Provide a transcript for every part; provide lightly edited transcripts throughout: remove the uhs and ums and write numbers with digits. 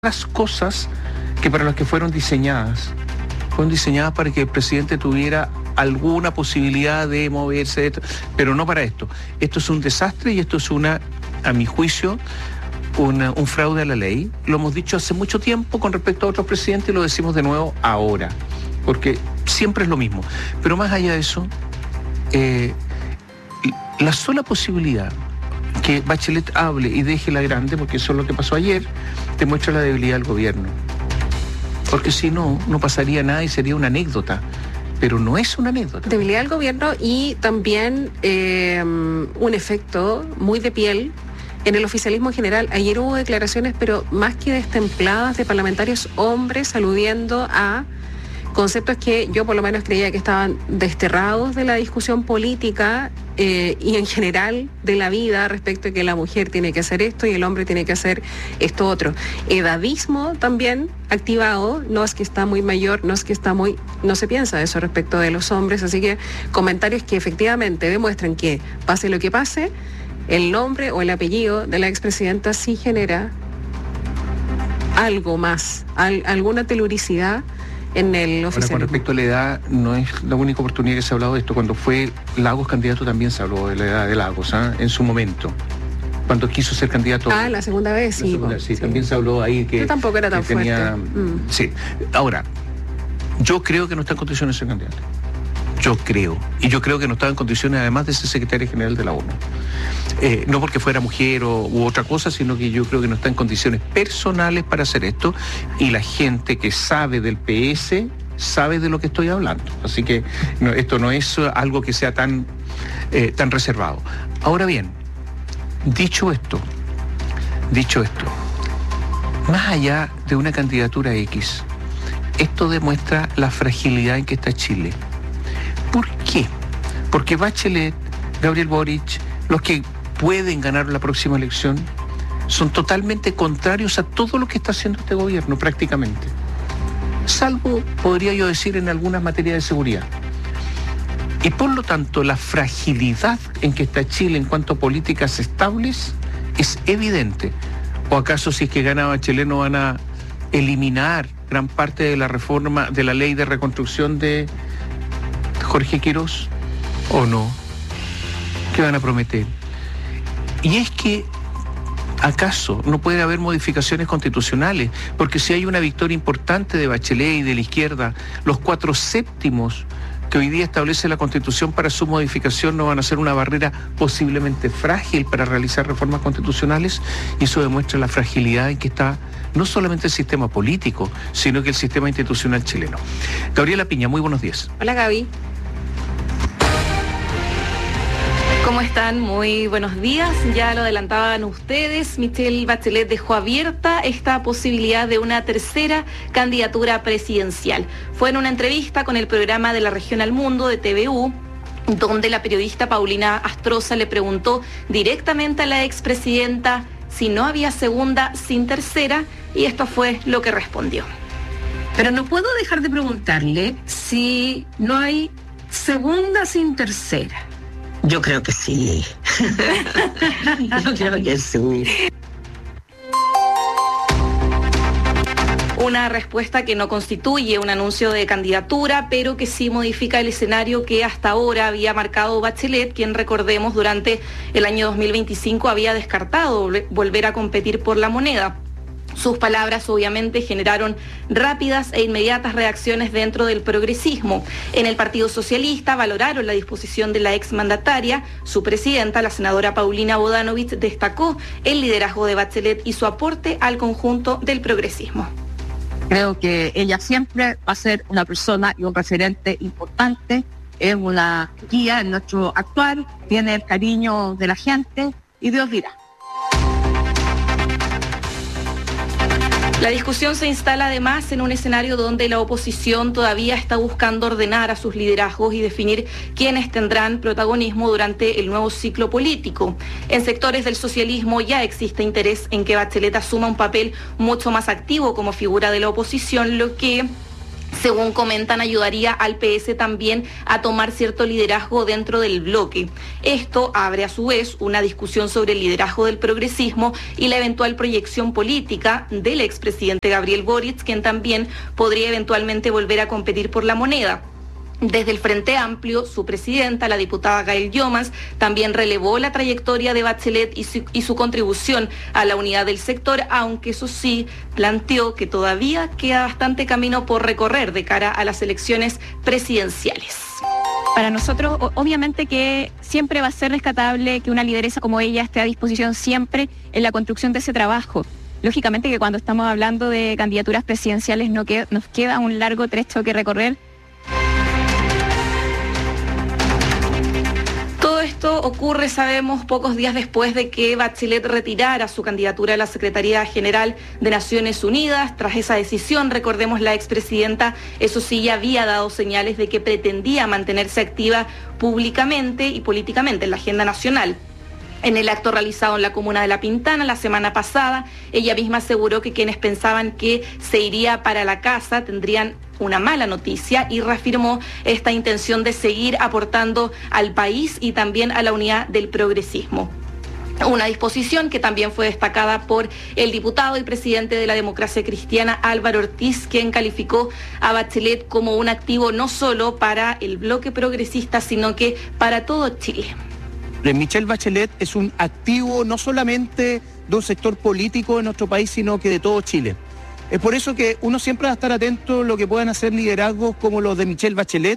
las cosas que para las que fueron diseñadas para que el presidente tuviera alguna posibilidad de moverse, pero no para esto. Esto es un desastre y esto es a mi juicio, un fraude a la ley. Lo hemos dicho hace mucho tiempo con respecto a otros presidentes y lo decimos de nuevo ahora, porque siempre es lo mismo. Pero más allá de eso, la sola posibilidad que Bachelet hable y deje la grande, porque eso es lo que pasó ayer, demuestra la debilidad del gobierno. Porque si no, no pasaría nada y sería una anécdota. Pero no es una anécdota. Debilidad del gobierno y también un efecto muy de piel en el oficialismo en general. Ayer hubo declaraciones, pero más que destempladas, de parlamentarios hombres aludiendo a conceptos que yo por lo menos creía que estaban desterrados de la discusión política y en general de la vida, respecto a que la mujer tiene que hacer esto y el hombre tiene que hacer esto otro. Edadismo también activado, no es que está muy mayor, no se piensa eso respecto de los hombres, así que comentarios que efectivamente demuestran que pase lo que pase, el nombre o el apellido de la expresidenta sí genera algo más, alguna teluricidad en el oficialismo. Con respecto a la edad, no es la única oportunidad que se ha hablado de esto. Cuando fue Lagos candidato también se habló de la edad de Lagos, en su momento. Cuando quiso ser candidato. La segunda vez, sí. Sí, también se habló ahí que... Yo tampoco era tan fuerte. Sí. Ahora, yo creo que no está en condiciones de ser candidato. Yo creo que no estaba en condiciones, además de ser secretaria general de la ONU. No porque fuera mujer u otra cosa, sino que yo creo que no está en condiciones personales para hacer esto, y la gente que sabe del PS sabe de lo que estoy hablando. Así que esto no es algo que sea tan reservado. Ahora bien, dicho esto, más allá de una candidatura X, esto demuestra la fragilidad en que está Chile. ¿Por qué? Porque Bachelet, Gabriel Boric, los que pueden ganar la próxima elección, son totalmente contrarios a todo lo que está haciendo este gobierno, prácticamente. Salvo, podría yo decir, en algunas materias de seguridad. Y por lo tanto, la fragilidad en que está Chile en cuanto a políticas estables es evidente. ¿O acaso si es que gana Bachelet no van a eliminar gran parte de la reforma, de la ley de reconstrucción de Jorge Quirós? ¿O no? ¿Qué van a prometer? Y es que, ¿acaso no puede haber modificaciones constitucionales? Porque si hay una victoria importante de Bachelet y de la izquierda, los 4/7 que hoy día establece la Constitución para su modificación no van a ser una barrera posiblemente frágil para realizar reformas constitucionales, y eso demuestra la fragilidad en que está no solamente el sistema político, sino que el sistema institucional chileno. Gabriela Piña, muy buenos días. Hola, Gaby. ¿Cómo están? Muy buenos días. Ya lo adelantaban ustedes, Michelle Bachelet dejó abierta esta posibilidad de una tercera candidatura presidencial. Fue en una entrevista con el programa de La Región al Mundo de TVU, donde la periodista Paulina Astroza le preguntó directamente a la expresidenta si no había segunda sin tercera, y esto fue lo que respondió. Pero no puedo dejar de preguntarle si no hay segunda sin tercera. Yo creo que sí. Yo creo que sí. Una respuesta que no constituye un anuncio de candidatura, pero que sí modifica el escenario que hasta ahora había marcado Bachelet, quien, recordemos, durante el año 2025 había descartado volver a competir por la moneda. Sus palabras obviamente generaron rápidas e inmediatas reacciones dentro del progresismo. En el Partido Socialista valoraron la disposición de la exmandataria. Su presidenta, la senadora Paulina Bodanovich, destacó el liderazgo de Bachelet y su aporte al conjunto del progresismo. Creo que ella siempre va a ser una persona y un referente importante, es una guía en nuestro actuar, tiene el cariño de la gente y Dios dirá. La discusión se instala además en un escenario donde la oposición todavía está buscando ordenar a sus liderazgos y definir quiénes tendrán protagonismo durante el nuevo ciclo político. En sectores del socialismo ya existe interés en que Bachelet asuma un papel mucho más activo como figura de la oposición, lo que según comentan, ayudaría al PS también a tomar cierto liderazgo dentro del bloque. Esto abre a su vez una discusión sobre el liderazgo del progresismo y la eventual proyección política del expresidente Gabriel Boric, quien también podría eventualmente volver a competir por la moneda. Desde el Frente Amplio, su presidenta, la diputada Gail Yomas, también relevó la trayectoria de Bachelet y su contribución a la unidad del sector, aunque eso sí, planteó que todavía queda bastante camino por recorrer de cara a las elecciones presidenciales. Para nosotros, obviamente que siempre va a ser rescatable que una lideresa como ella esté a disposición siempre en la construcción de ese trabajo. Lógicamente que cuando estamos hablando de candidaturas presidenciales nos queda un largo trecho que recorrer. Todo esto ocurre, sabemos, pocos días después de que Bachelet retirara su candidatura a la Secretaría General de Naciones Unidas. Tras esa decisión, recordemos, la expresidenta, eso sí, ya había dado señales de que pretendía mantenerse activa públicamente y políticamente en la agenda nacional. En el acto realizado en la comuna de La Pintana la semana pasada, ella misma aseguró que quienes pensaban que se iría para la casa tendrían una mala noticia y reafirmó esta intención de seguir aportando al país y también a la unidad del progresismo. Una disposición que también fue destacada por el diputado y presidente de la Democracia Cristiana, Álvaro Ortiz, quien calificó a Bachelet como un activo no solo para el bloque progresista, sino que para todo Chile. Michelle Bachelet es un activo no solamente de un sector político de nuestro país, sino que de todo Chile. Es por eso que uno siempre va a estar atento a lo que puedan hacer liderazgos como los de Michelle Bachelet.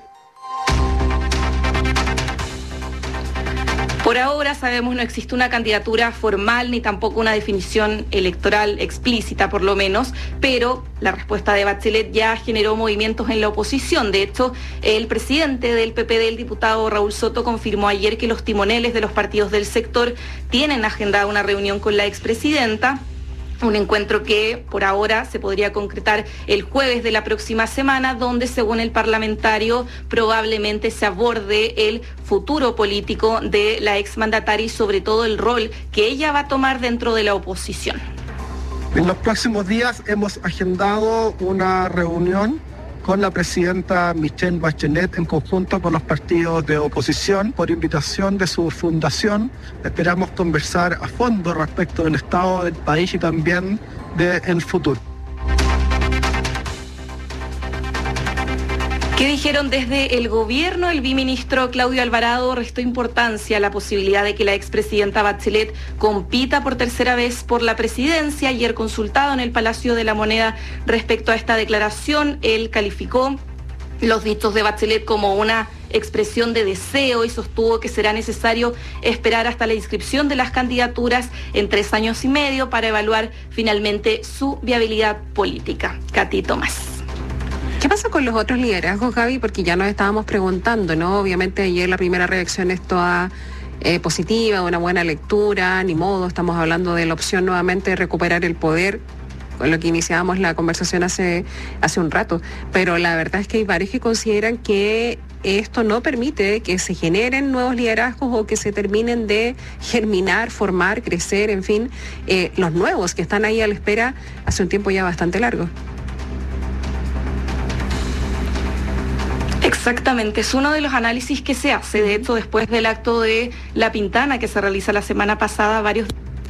Por ahora, sabemos, no existe una candidatura formal ni tampoco una definición electoral explícita, por lo menos, pero la respuesta de Bachelet ya generó movimientos en la oposición. De hecho, el presidente del PPD, el diputado Raúl Soto, confirmó ayer que los timoneles de los partidos del sector tienen agendada una reunión con la expresidenta. Un encuentro que por ahora se podría concretar el jueves de la próxima semana, donde según el parlamentario probablemente se aborde el futuro político de la exmandataria y sobre todo el rol que ella va a tomar dentro de la oposición. En los próximos días hemos agendado una reunión con la presidenta Michelle Bachelet en conjunto con los partidos de oposición por invitación de su fundación. Esperamos conversar a fondo respecto del estado del país y también del futuro. ¿Qué dijeron desde el gobierno? El viceministro Claudio Alvarado restó importancia a la posibilidad de que la expresidenta Bachelet compita por tercera vez por la presidencia. Ayer consultado en el Palacio de la Moneda respecto a esta declaración, él calificó los dichos de Bachelet como una expresión de deseo y sostuvo que será necesario esperar hasta la inscripción de las candidaturas en 3 años y medio para evaluar finalmente su viabilidad política. Katy Tomás. ¿Qué pasa con los otros liderazgos, Gaby? Porque ya nos estábamos preguntando, ¿no? Obviamente ayer la primera reacción es toda positiva, una buena lectura, ni modo, estamos hablando de la opción nuevamente de recuperar el poder, con lo que iniciábamos la conversación hace un rato, pero la verdad es que hay varios que consideran que esto no permite que se generen nuevos liderazgos o que se terminen de germinar, formar, crecer, en fin, los nuevos que están ahí a la espera hace un tiempo ya bastante largo. Exactamente, es uno de los análisis que se hace. De hecho, después del acto de La Pintana que se realiza la semana pasada, varios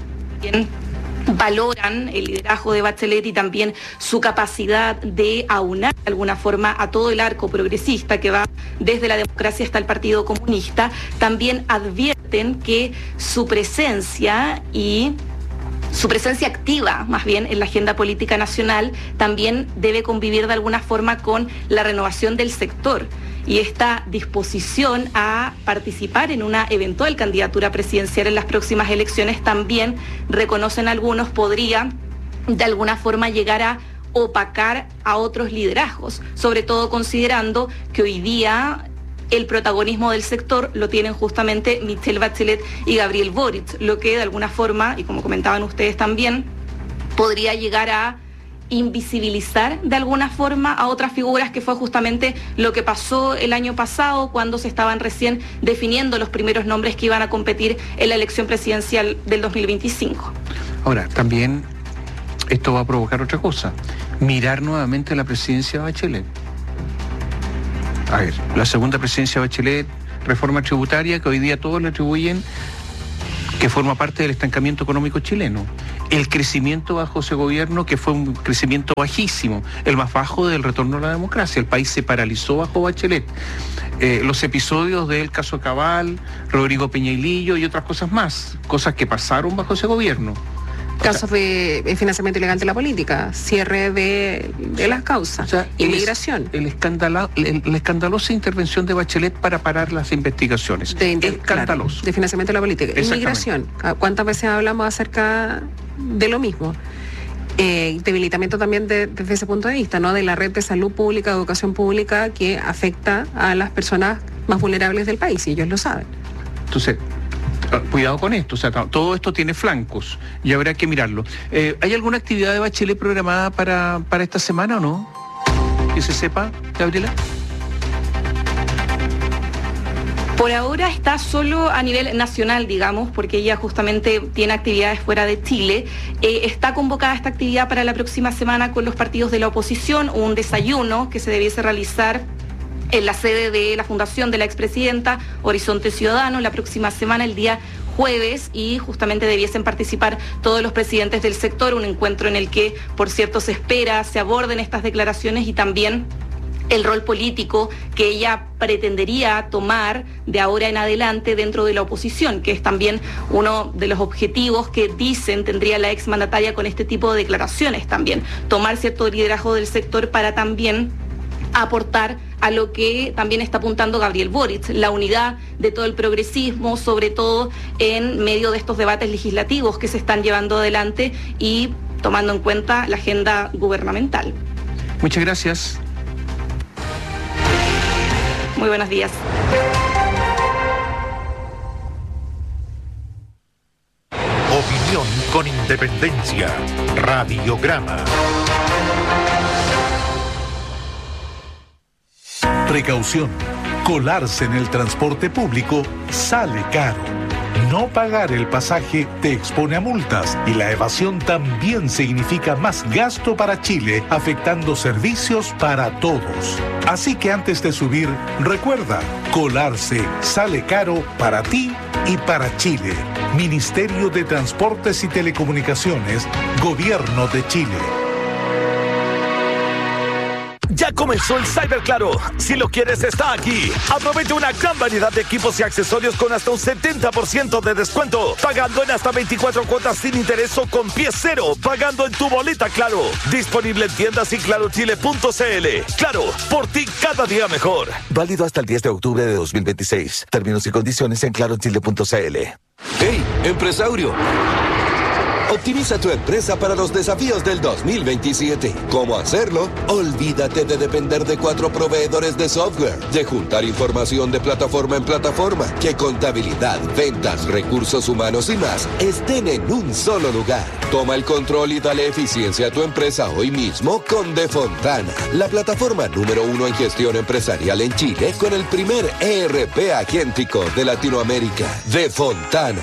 valoran el liderazgo de Bachelet y también su capacidad de aunar de alguna forma a todo el arco progresista que va desde la democracia hasta el Partido Comunista. También advierten que su presencia activa, más bien, en la agenda política nacional, también debe convivir de alguna forma con la renovación del sector. Y esta disposición a participar en una eventual candidatura presidencial en las próximas elecciones también, reconocen algunos, podría de alguna forma llegar a opacar a otros liderazgos, sobre todo considerando que hoy día el protagonismo del sector lo tienen justamente Michelle Bachelet y Gabriel Boric, lo que de alguna forma, y como comentaban ustedes también, podría llegar a invisibilizar de alguna forma a otras figuras, que fue justamente lo que pasó el año pasado cuando se estaban recién definiendo los primeros nombres que iban a competir en la elección presidencial del 2025. Ahora, también esto va a provocar otra cosa, mirar nuevamente la presidencia de Bachelet. A ver, la segunda presidencia de Bachelet, reforma tributaria que hoy día todos le atribuyen que forma parte del estancamiento económico chileno. El crecimiento bajo ese gobierno, que fue un crecimiento bajísimo, el más bajo del retorno a la democracia. El país se paralizó bajo Bachelet. Los episodios del caso Cabal, Rodrigo Peñailillo y otras cosas más, cosas que pasaron bajo ese gobierno. Casos de financiamiento ilegal de la política, cierre de las causas, inmigración. La escandalosa intervención de Bachelet para parar las investigaciones. Escandaloso. De financiamiento de la política. Inmigración. ¿Cuántas veces hablamos acerca de lo mismo? Debilitamiento también desde ese punto de vista, ¿no? De la red de salud pública, educación pública, que afecta a las personas más vulnerables del país, y ellos lo saben. Entonces, cuidado con esto, o sea, todo esto tiene flancos y habrá que mirarlo. ¿Hay alguna actividad de Bachelet programada para esta semana o no? Que se sepa, Gabriela. Por ahora está solo a nivel nacional, digamos, porque ella justamente tiene actividades fuera de Chile. Está convocada esta actividad para la próxima semana con los partidos de la oposición, un desayuno que se debiese realizar en la sede de la fundación de la expresidenta Horizonte Ciudadano la próxima semana, el día jueves, y justamente debiesen participar todos los presidentes del sector, un encuentro en el que, por cierto, se espera se aborden estas declaraciones y también el rol político que ella pretendería tomar de ahora en adelante dentro de la oposición, que es también uno de los objetivos que dicen tendría la exmandataria con este tipo de declaraciones también, tomar cierto liderazgo del sector para también aportar a lo que también está apuntando Gabriel Boric, la unidad de todo el progresismo, sobre todo en medio de estos debates legislativos que se están llevando adelante y tomando en cuenta la agenda gubernamental. Muchas gracias. Muy buenos días. Opinión con independencia. Radiograma. Precaución. Colarse en el transporte público sale caro. No pagar el pasaje te expone a multas y la evasión también significa más gasto para Chile, afectando servicios para todos. Así que antes de subir, recuerda, colarse sale caro para ti y para Chile. Ministerio de Transportes y Telecomunicaciones, Gobierno de Chile. Ya comenzó el Cyber Claro. Si lo quieres, está aquí. Aprovecha una gran variedad de equipos y accesorios con hasta un 70% de descuento. Pagando en hasta 24 cuotas sin interés o con pie cero. Pagando en tu boleta Claro. Disponible en tiendas y clarochile.cl. Claro, por ti cada día mejor. Válido hasta el 10 de octubre de 2026. Términos y condiciones en clarochile.cl. ¡Hey, empresario! Optimiza tu empresa para los desafíos del 2027. ¿Cómo hacerlo? Olvídate de depender de 4 proveedores de software, de juntar información de plataforma en plataforma, que contabilidad, ventas, recursos humanos y más estén en un solo lugar. Toma el control y dale eficiencia a tu empresa hoy mismo con Defontana, la plataforma número 1 en gestión empresarial en Chile con el primer ERP agéntico de Latinoamérica. Defontana.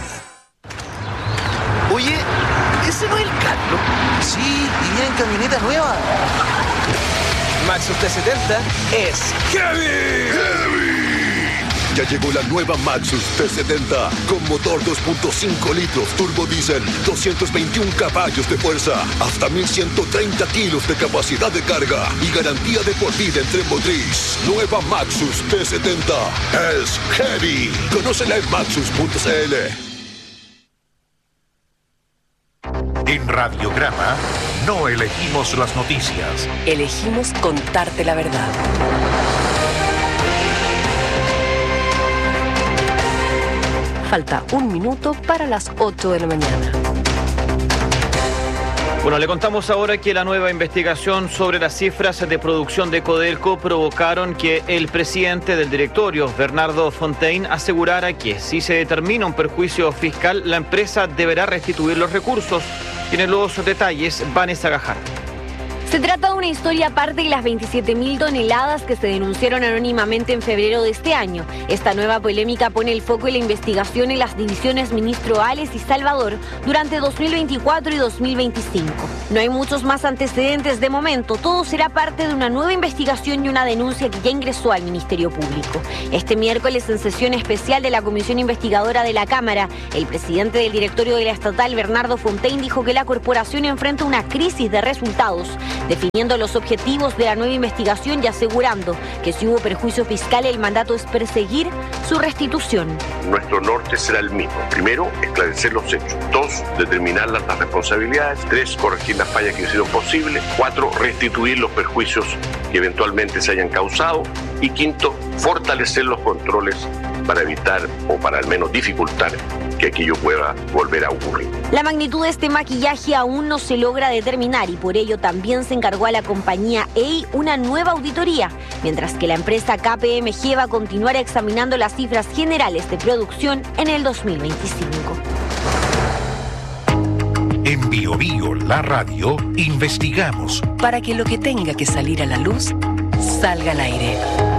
Oye, ¿ese no es el Carlos? Sí, y viene en camioneta nueva. Maxus T70 es heavy. Ya llegó la nueva Maxus T70 con motor 2.5 litros turbo diésel, 221 caballos de fuerza, hasta 1130 kilos de capacidad de carga y garantía de por vida en tren motriz. Nueva Maxus T70 es heavy. Conócela en maxus.cl. En Radiograma no elegimos las noticias. Elegimos contarte la verdad. Falta 1 minuto para las 8 de la mañana. Bueno, le contamos ahora que la nueva investigación sobre las cifras de producción de Codelco provocaron que el presidente del directorio, Bernardo Fontaine, asegurara que si se determina un perjuicio fiscal, la empresa deberá restituir los recursos. Tiene los detalles Vanessa Gajardo. Se trata de una historia aparte de las 27.000 toneladas que se denunciaron anónimamente en febrero de este año. Esta nueva polémica pone el foco en la investigación en las divisiones Ministro Ales y Salvador durante 2024 y 2025. No hay muchos más antecedentes de momento, todo será parte de una nueva investigación y una denuncia que ya ingresó al Ministerio Público. Este miércoles, en sesión especial de la Comisión Investigadora de la Cámara, el presidente del directorio de la estatal, Bernardo Fontaine, dijo que la corporación enfrenta una crisis de resultados, definiendo los objetivos de la nueva investigación y asegurando que si hubo perjuicio fiscal, el mandato es perseguir su restitución. Nuestro norte será el mismo. Primero, esclarecer los hechos. 2, determinar las responsabilidades. 3, corregir las fallas que hicieron posible. 4, restituir los perjuicios que eventualmente se hayan causado. Y 5, fortalecer los controles para evitar o para al menos dificultar que aquello pueda volver a ocurrir. La magnitud de este maquillaje aún no se logra determinar y por ello también se encargó a la compañía EI una nueva auditoría, mientras que la empresa KPMG va a continuar examinando las cifras generales de producción en el 2025. En Bio Bio, la radio, investigamos para que lo que tenga que salir a la luz salga al aire.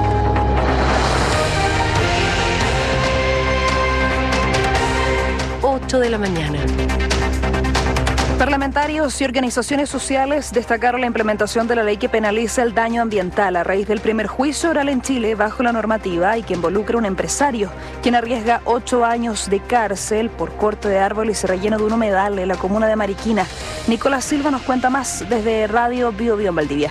8 de la mañana. Parlamentarios y organizaciones sociales destacaron la implementación de la ley que penaliza el daño ambiental a raíz del primer juicio oral en Chile bajo la normativa y que involucra a un empresario, quien arriesga 8 años de cárcel por corte de árboles y relleno de un humedal en la comuna de Mariquina. Nicolás Silva nos cuenta más desde Radio Bio Bio en Valdivia.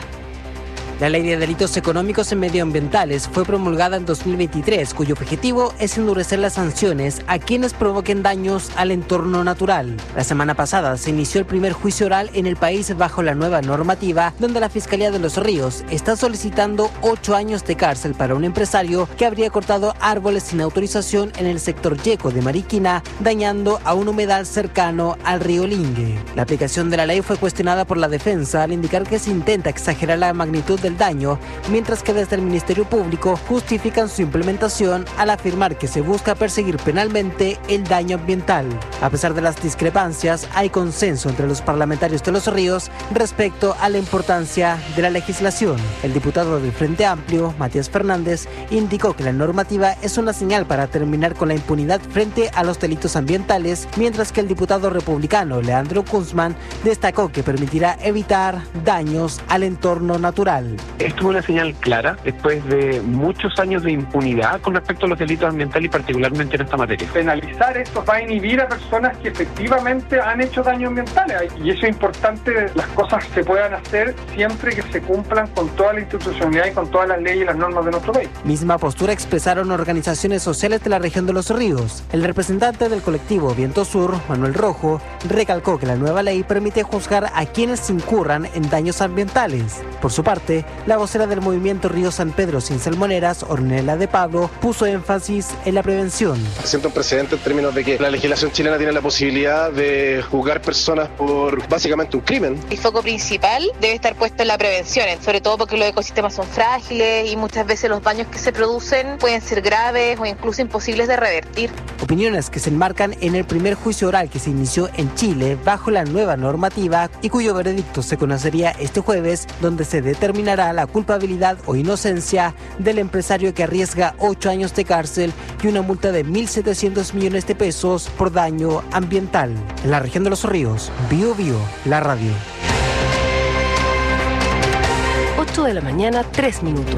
La Ley de Delitos Económicos y Medioambientales fue promulgada en 2023, cuyo objetivo es endurecer las sanciones a quienes provoquen daños al entorno natural. La semana pasada se inició el primer juicio oral en el país bajo la nueva normativa, donde la Fiscalía de Los Ríos está solicitando 8 años de cárcel para un empresario que habría cortado árboles sin autorización en el sector Yeco de Mariquina, dañando a un humedal cercano al río Lingue. La aplicación de la ley fue cuestionada por la defensa al indicar que se intenta exagerar la magnitud del daño, mientras que desde el Ministerio Público justifican su implementación al afirmar que se busca perseguir penalmente el daño ambiental. A pesar de las discrepancias, hay consenso entre los parlamentarios de Los Ríos respecto a la importancia de la legislación. El diputado del Frente Amplio, Matías Fernández, indicó que la normativa es una señal para terminar con la impunidad frente a los delitos ambientales, mientras que el diputado republicano, Leandro Kunzman, destacó que permitirá evitar daños al entorno natural. Esto es una señal clara después de muchos años de impunidad con respecto a los delitos ambientales y particularmente en esta materia. Penalizar esto va a inhibir a personas que efectivamente han hecho daños ambientales y eso es importante, las cosas se puedan hacer siempre que se cumplan con toda la institucionalidad y con todas las leyes y las normas de nuestro país. Misma postura expresaron organizaciones sociales de la región de Los Ríos. El representante del colectivo Viento Sur, Manuel Rojo, recalcó que la nueva ley permite juzgar a quienes incurran en daños ambientales. Por su parte, la vocera del movimiento Río San Pedro Sin Salmoneras, Ornella de Pablo, puso énfasis en la prevención. Siento un precedente en términos de que la legislación chilena tiene la posibilidad de juzgar personas por básicamente un crimen. El foco principal debe estar puesto en la prevención, sobre todo porque los ecosistemas son frágiles y muchas veces los daños que se producen pueden ser graves o incluso imposibles de revertir. Opiniones que se enmarcan en el primer juicio oral que se inició en Chile bajo la nueva normativa y cuyo veredicto se conocería este jueves, donde se determinará la culpabilidad o inocencia del empresario que arriesga 8 años de cárcel y una multa de 1.700 millones de pesos por daño ambiental. En la región de Los Ríos, Bio Bio, la radio. 8 de la mañana, 3 minutos.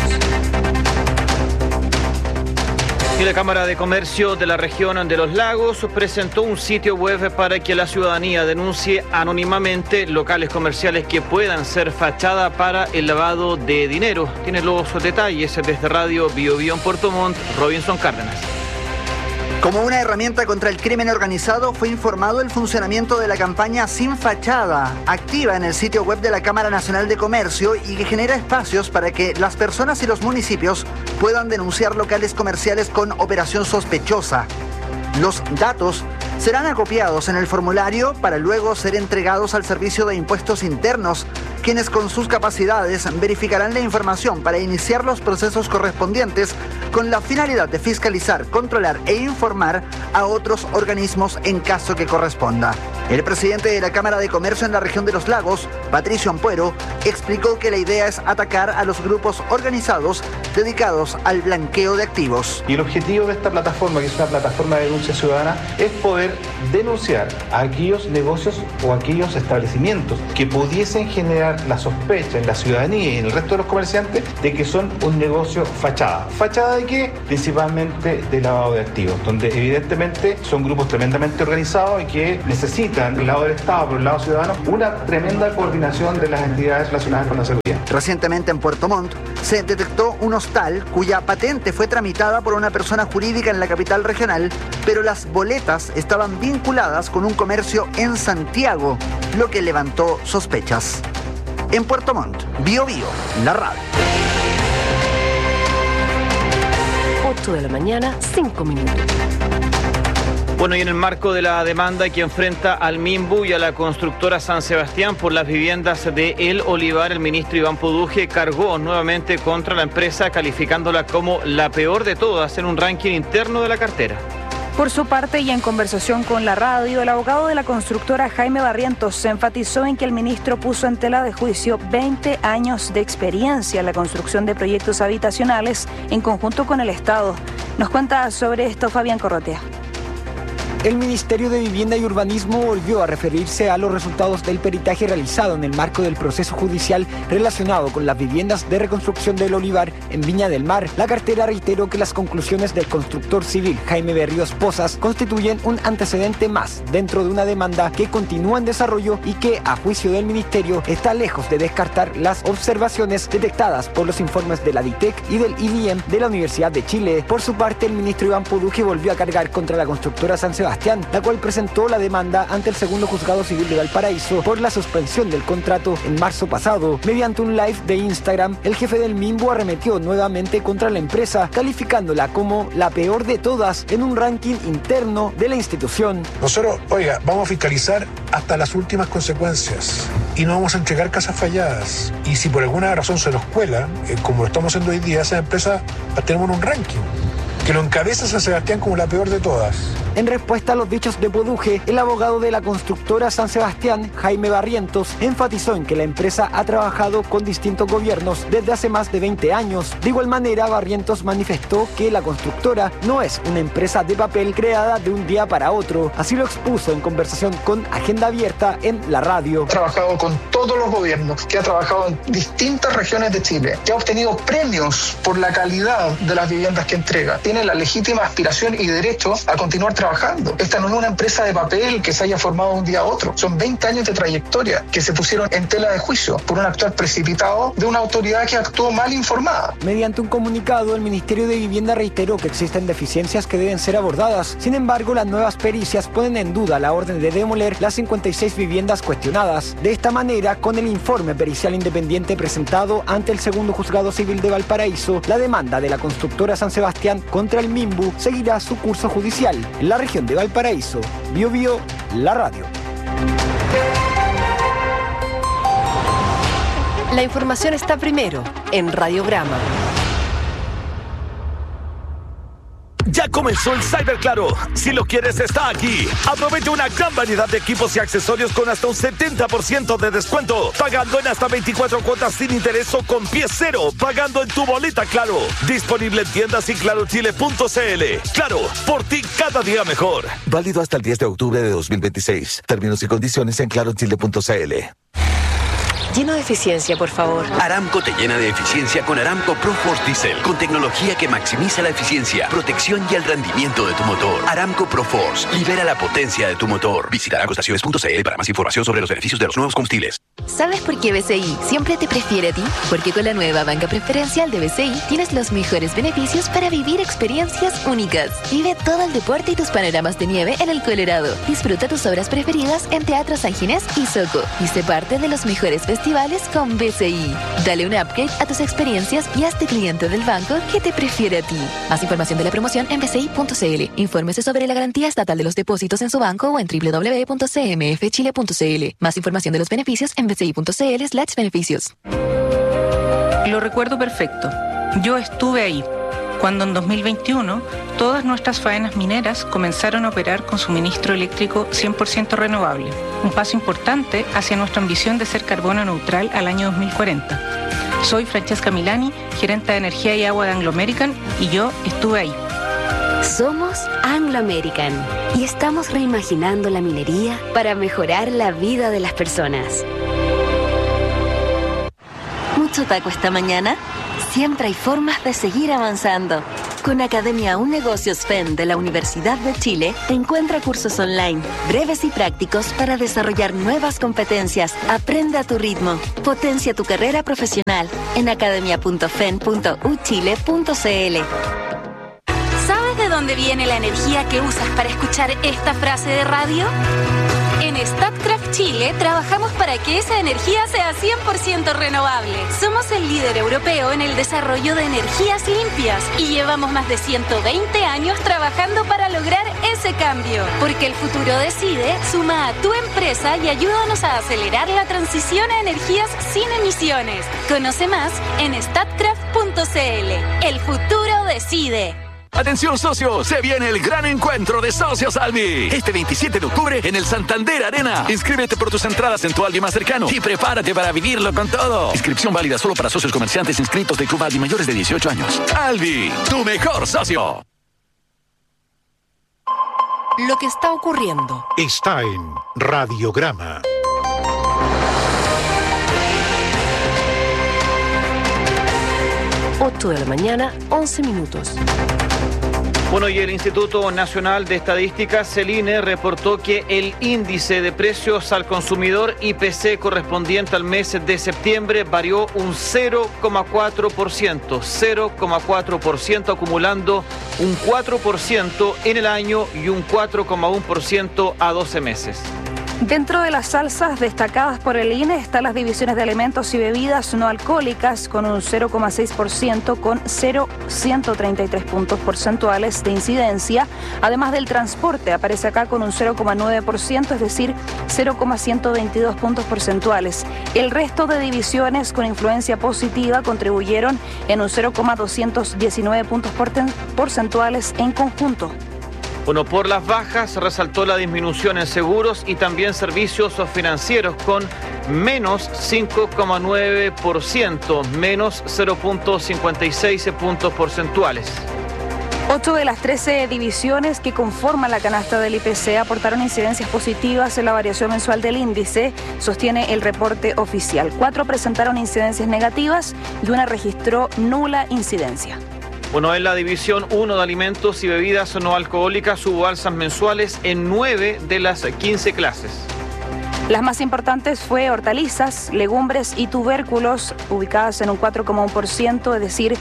Y la Cámara de Comercio de la región de Los Lagos presentó un sitio web para que la ciudadanía denuncie anónimamente locales comerciales que puedan ser fachada para el lavado de dinero. Tiene los detalles desde Radio Bio Bio en Puerto Montt, Robinson Cárdenas. Como una herramienta contra el crimen organizado, fue informado el funcionamiento de la campaña Sin Fachada, activa en el sitio web de la Cámara Nacional de Comercio y que genera espacios para que las personas y los municipios puedan denunciar locales comerciales con operación sospechosa. Los datos serán acopiados en el formulario para luego ser entregados al Servicio de Impuestos Internos quienes con sus capacidades verificarán la información para iniciar los procesos correspondientes con la finalidad de fiscalizar, controlar e informar a otros organismos en caso que corresponda. El presidente de la Cámara de Comercio en la región de Los Lagos, Patricio Ampuero, explicó que la idea es atacar a los grupos organizados dedicados al blanqueo de activos. Y el objetivo de esta plataforma, que es una plataforma de denuncia ciudadana, es poder denunciar a aquellos negocios o aquellos establecimientos que pudiesen generar la sospecha en la ciudadanía y en el resto de los comerciantes de que son un negocio fachada. ¿Fachada de qué? Principalmente de lavado de activos, donde evidentemente son grupos tremendamente organizados y que necesitan, del lado del Estado, por el lado ciudadano, una tremenda coordinación de las entidades relacionadas con la seguridad. Recientemente en Puerto Montt se detectó un hostal cuya patente fue tramitada por una persona jurídica en la capital regional, pero las boletas estaban vinculadas con un comercio en Santiago, lo que levantó sospechas. En Puerto Montt, Bio Bio, la radio. 8 de la mañana, 5 minutos. Bueno, y en el marco de la demanda que enfrenta al Minbu y a la constructora San Sebastián por las viviendas de El Olivar, el ministro Iván Poduje cargó nuevamente contra la empresa, calificándola como la peor de todas en un ranking interno de la cartera. Por su parte, y en conversación con la radio, el abogado de la constructora Jaime Barrientos se enfatizó en que el ministro puso en tela de juicio 20 años de experiencia en la construcción de proyectos habitacionales en conjunto con el Estado. Nos cuenta sobre esto Fabián Corrotea. El Ministerio de Vivienda y Urbanismo volvió a referirse a los resultados del peritaje realizado en el marco del proceso judicial relacionado con las viviendas de reconstrucción del Olivar en Viña del Mar. La cartera reiteró que las conclusiones del constructor civil Jaime Berríos Pozas constituyen un antecedente más dentro de una demanda que continúa en desarrollo y que, a juicio del Ministerio, está lejos de descartar las observaciones detectadas por los informes de la DITEC y del IDIEM de la Universidad de Chile. Por su parte, el ministro Iván Poduje volvió a cargar contra la constructora San Sebastián, la cual presentó la demanda ante el segundo juzgado civil de Valparaíso por la suspensión del contrato en marzo pasado. Mediante un live de Instagram, el jefe del Minbu arremetió nuevamente contra la empresa, calificándola como la peor de todas en un ranking interno de la institución. Nosotros, vamos a fiscalizar hasta las últimas consecuencias y no vamos a entregar casas falladas. Y si por alguna razón se nos cuela, como lo estamos haciendo hoy día, esa empresa va a tener un ranking que lo encabeza San Sebastián como la peor de todas. En respuesta a los dichos de Poduje, el abogado de la constructora San Sebastián, Jaime Barrientos, enfatizó en que la empresa ha trabajado con distintos gobiernos desde hace más de 20 años. De igual manera, Barrientos manifestó que la constructora no es una empresa de papel creada de un día para otro. Así lo expuso en conversación con Agenda Abierta en la radio. Ha trabajado con todos los gobiernos, que ha trabajado en distintas regiones de Chile, que ha obtenido premios por la calidad de las viviendas que entrega. Tiene la legítima aspiración y derecho a continuar trabajando. Esta no es una empresa de papel que se haya formado de un día a otro. Son 20 años de trayectoria que se pusieron en tela de juicio por un actuar precipitado de una autoridad que actuó mal informada. Mediante un comunicado, el Ministerio de Vivienda reiteró que existen deficiencias que deben ser abordadas. Sin embargo, las nuevas pericias ponen en duda la orden de demoler las 56 viviendas cuestionadas. De esta manera, con el informe pericial independiente presentado ante el segundo juzgado civil de Valparaíso, la demanda de la constructora San Sebastián contra el Minbu seguirá su curso judicial. En la región de Valparaíso, Bio Bio, la radio. La información está primero en Radiograma. Ya comenzó el Cyberclaro. Si lo quieres, está aquí. Aprovecha una gran variedad de equipos y accesorios con hasta un 70% de descuento. Pagando en hasta 24 cuotas sin interés o con pie cero. Pagando en tu boleta Claro. Disponible en tiendas y clarochile.cl. Claro, por ti cada día mejor. Válido hasta el 10 de octubre de 2026. Términos y condiciones en clarochile.cl. Lleno de eficiencia, por favor. Aramco te llena de eficiencia con Aramco ProForce Diesel, con tecnología que maximiza la eficiencia, protección y el rendimiento de tu motor. Aramco ProForce, libera la potencia de tu motor. Visita aramcoestaciones.cl para más información sobre los beneficios de los nuevos combustibles. ¿Sabes por qué BCI siempre te prefiere a ti? Porque con la nueva banca preferencial de BCI tienes los mejores beneficios para vivir experiencias únicas. Vive todo el deporte y tus panoramas de nieve en el Colorado. Disfruta tus obras preferidas en Teatro San Ginés y Soco. Y sé parte de los mejores festivales con BCI. Dale un upgrade a tus experiencias y hazte cliente del banco que te prefiere a ti. Más información de la promoción en bci.cl. Infórmese sobre la garantía estatal de los depósitos en su banco o en www.cmfchile.cl. Más información de los beneficios en en bci.cl/beneficios. Lo recuerdo perfecto. Yo estuve ahí, cuando en 2021 todas nuestras faenas mineras comenzaron a operar con suministro eléctrico 100% renovable, un paso importante hacia nuestra ambición de ser carbono neutral al año 2040. Soy Francesca Milani, gerente de energía y agua de Anglo American, y yo estuve ahí. Somos Anglo American y estamos reimaginando la minería para mejorar la vida de las personas. ¿Mucho taco esta mañana? Siempre hay formas de seguir avanzando. Con Academia Un Negocios FEN de la Universidad de Chile, encuentra cursos online, breves y prácticos para desarrollar nuevas competencias. Aprende a tu ritmo. Potencia tu carrera profesional en academia.fen.uchile.cl. ¿Sabes de dónde viene la energía que usas para escuchar esta frase de radio? En Statkraft Chile trabajamos para que esa energía sea 100% renovable. Somos el líder europeo en el desarrollo de energías limpias y llevamos más de 120 años trabajando para lograr ese cambio. Porque el futuro decide, suma a tu empresa y ayúdanos a acelerar la transición a energías sin emisiones. Conoce más en statkraft.cl. El futuro decide. Atención socios, se viene el gran encuentro de Socios Albi. Este 27 de octubre en el Santander Arena. Inscríbete por tus entradas en tu Albi más cercano y prepárate para vivirlo con todo. Inscripción válida solo para socios comerciantes inscritos de Club Albi mayores de 18 años. Albi, tu mejor socio. Lo que está ocurriendo está en Radiograma. De la mañana, 11 minutos. Bueno, y el Instituto Nacional de Estadísticas, el INE, reportó que el índice de precios al consumidor IPC correspondiente al mes de septiembre varió un 0,4%, acumulando un 4% en el año y un 4,1% a 12 meses. Dentro de las alzas destacadas por el INE están las divisiones de alimentos y bebidas no alcohólicas con un 0,6% con 0,133 puntos porcentuales de incidencia. Además del transporte aparece acá con un 0,9%, es decir, 0,122 puntos porcentuales. El resto de divisiones con influencia positiva contribuyeron en un 0,219 puntos porcentuales en conjunto. Bueno, por las bajas resaltó la disminución en seguros y también servicios financieros con menos 5,9%, menos 0,56 puntos porcentuales. 8 de las 13 divisiones que conforman la canasta del IPC aportaron incidencias positivas en la variación mensual del índice, sostiene el reporte oficial. 4 presentaron incidencias negativas y una registró nula incidencia. Bueno, en la división 1 de alimentos y bebidas no alcohólicas hubo alzas mensuales en 9 de las 15 clases. Las más importantes fue hortalizas, legumbres y tubérculos, ubicadas en un 4,1%, es decir,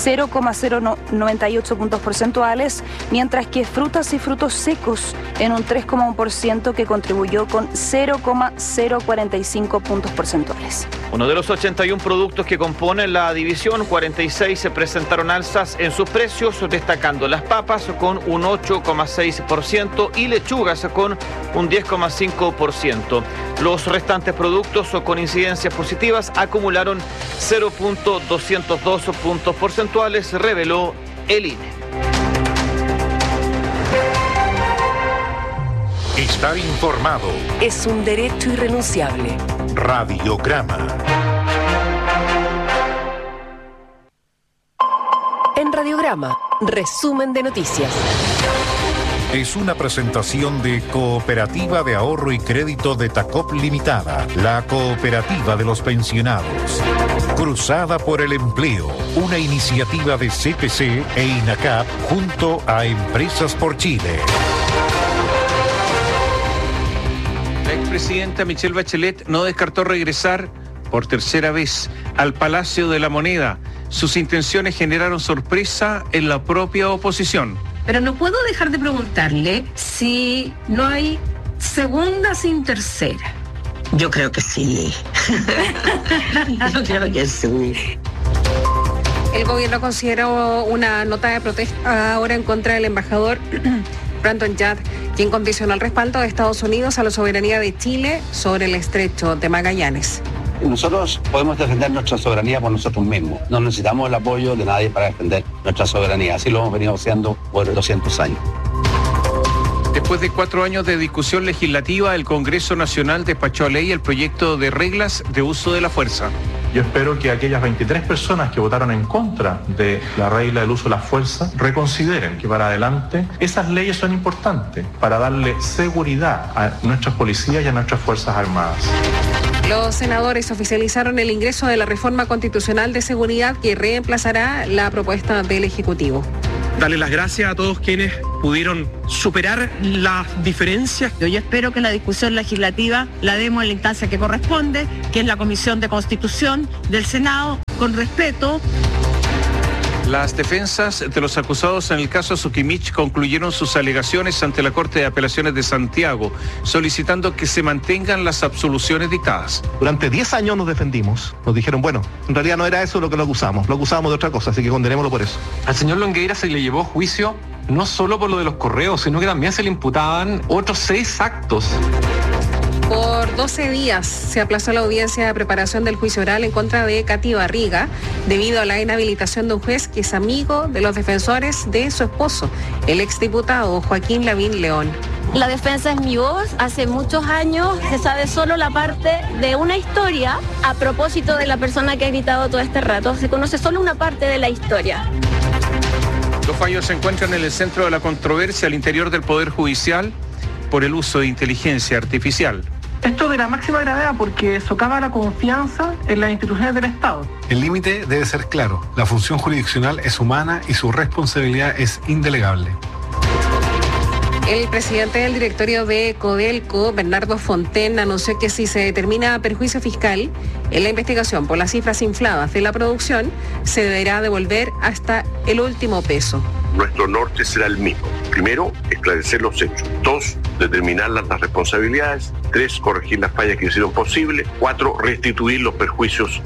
0,098 puntos porcentuales, mientras que frutas y frutos secos en un 3,1%, que contribuyó con 0,045 puntos porcentuales. Uno de los 81 productos que componen la división, 46 se presentaron alzas en sus precios, destacando las papas con un 8,6% y lechugas con un 10,5%. Los restantes productos con incidencias positivas acumularon 0,202 puntos porcentuales, reveló el INE. Estar informado es un derecho irrenunciable. Radiograma. En Radiograma, resumen de noticias. Es una presentación de Cooperativa de Ahorro y Crédito de Tacop Limitada, la cooperativa de los pensionados. Cruzada por el Empleo, una iniciativa de CPC e INACAP junto a Empresas por Chile. La expresidenta Michelle Bachelet no descartó regresar por tercera vez al Palacio de la Moneda. Sus intenciones generaron sorpresa en la propia oposición. Pero no puedo dejar de preguntarle si no hay segunda sin tercera. Yo creo que sí. Yo creo que sí. El gobierno consideró una nota de protesta ahora en contra del embajador Brandon Judd, quien condicionó el respaldo de Estados Unidos a la soberanía de Chile sobre el estrecho de Magallanes. Nosotros podemos defender nuestra soberanía por nosotros mismos. No necesitamos el apoyo de nadie para defender nuestra soberanía. Así lo hemos venido haciendo por 200 años. Después de 4 años de discusión legislativa, el Congreso Nacional despachó a ley el proyecto de reglas de uso de la fuerza. Yo espero que aquellas 23 personas que votaron en contra de la regla del uso de la fuerza reconsideren que para adelante esas leyes son importantes para darle seguridad a nuestras policías y a nuestras Fuerzas Armadas. Los senadores oficializaron el ingreso de la reforma constitucional de seguridad que reemplazará la propuesta del Ejecutivo. Darle las gracias a todos quienes pudieron superar las diferencias. Yo espero que la discusión legislativa la demos en la instancia que corresponde, que es la Comisión de Constitución del Senado, con respeto. Las defensas de los acusados en el caso Sukimich concluyeron sus alegaciones ante la Corte de Apelaciones de Santiago, solicitando que se mantengan las absoluciones dictadas. Durante 10 años nos defendimos, nos dijeron, bueno, en realidad no era eso lo que lo acusábamos de otra cosa, así que condenémoslo por eso. Al señor Longueira se le llevó a juicio no solo por lo de los correos, sino que también se le imputaban otros 6 actos. Por 12 días se aplazó la audiencia de preparación del juicio oral en contra de Katy Barriga debido a la inhabilitación de un juez que es amigo de los defensores de su esposo, el exdiputado Joaquín Lavín León. La defensa es mi voz. Hace muchos años se sabe solo la parte de una historia a propósito de la persona que ha gritado todo este rato. Se conoce solo una parte de la historia. Los fallos se encuentran en el centro de la controversia al interior del Poder Judicial por el uso de inteligencia artificial. Esto de la máxima gravedad porque socava la confianza en las instituciones del Estado. El límite debe ser claro. La función jurisdiccional es humana y su responsabilidad es indelegable. El presidente del directorio de Codelco, Bernardo Fontaine, anunció que si se determina perjuicio fiscal en la investigación por las cifras infladas de la producción, se deberá devolver hasta el último peso. Nuestro norte será el mismo. Primero, esclarecer los hechos. 2, determinar las responsabilidades. 3, corregir las fallas que hicieron posible. 4, restituir los perjuicios.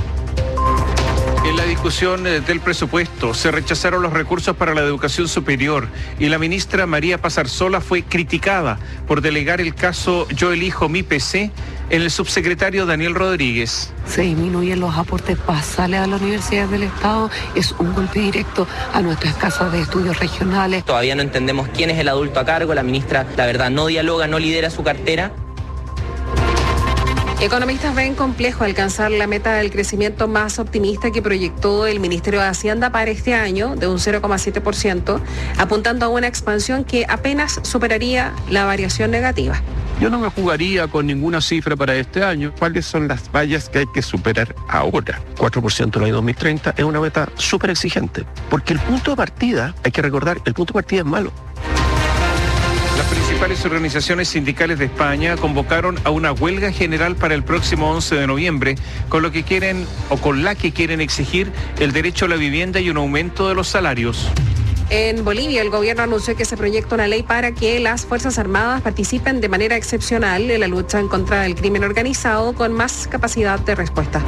En la discusión del presupuesto se rechazaron los recursos para la educación superior y la ministra María Pazarzola fue criticada por delegar el caso Yo Elijo Mi PC en el subsecretario Daniel Rodríguez. Se disminuyen los aportes basales a las universidades del Estado, es un golpe directo a nuestras casas de estudios regionales. Todavía no entendemos quién es el adulto a cargo, la ministra, la verdad, no dialoga, no lidera su cartera. Economistas ven complejo alcanzar la meta del crecimiento más optimista que proyectó el Ministerio de Hacienda para este año, de un 0,7%, apuntando a una expansión que apenas superaría la variación negativa. Yo no me jugaría con ninguna cifra para este año. ¿Cuáles son las vallas que hay que superar ahora? 4% en el año 2030 es una meta súper exigente, porque el punto de partida, hay que recordar, el punto de partida es malo. Las principales organizaciones sindicales de España convocaron a una huelga general para el próximo 11 de noviembre, con la que quieren exigir el derecho a la vivienda y un aumento de los salarios. En Bolivia, el gobierno anunció que se proyecta una ley para que las Fuerzas Armadas participen de manera excepcional en la lucha en contra del crimen organizado con más capacidad de respuesta.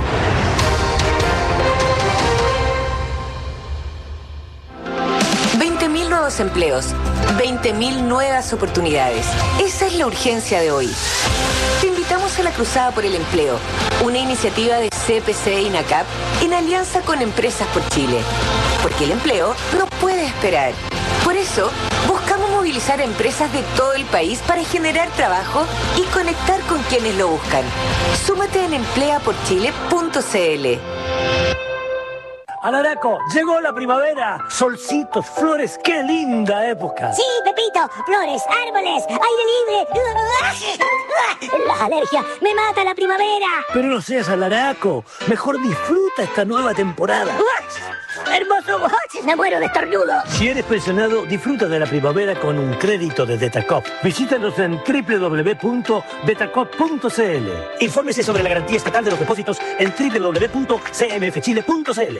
Nuevos empleos, 20.000 nuevas oportunidades. Esa es la urgencia de hoy. Te invitamos a la Cruzada por el Empleo, una iniciativa de CPC y NACAP en alianza con Empresas por Chile. Porque el empleo no puede esperar. Por eso, buscamos movilizar a empresas de todo el país para generar trabajo y conectar con quienes lo buscan. Súmate en empleaporchile.cl. Alaraco, llegó la primavera. Solcitos, flores, qué linda época. Sí, Pepito, flores, árboles, aire libre. Las alergias, me mata la primavera. Pero no seas alaraco, mejor disfruta esta nueva temporada. Hermoso, me muero de estornudo. Si eres pensionado, disfruta de la primavera con un crédito de Betacop. Visítanos en www.betacop.cl. Infórmese sobre la garantía estatal de los depósitos en www.cmfchile.cl.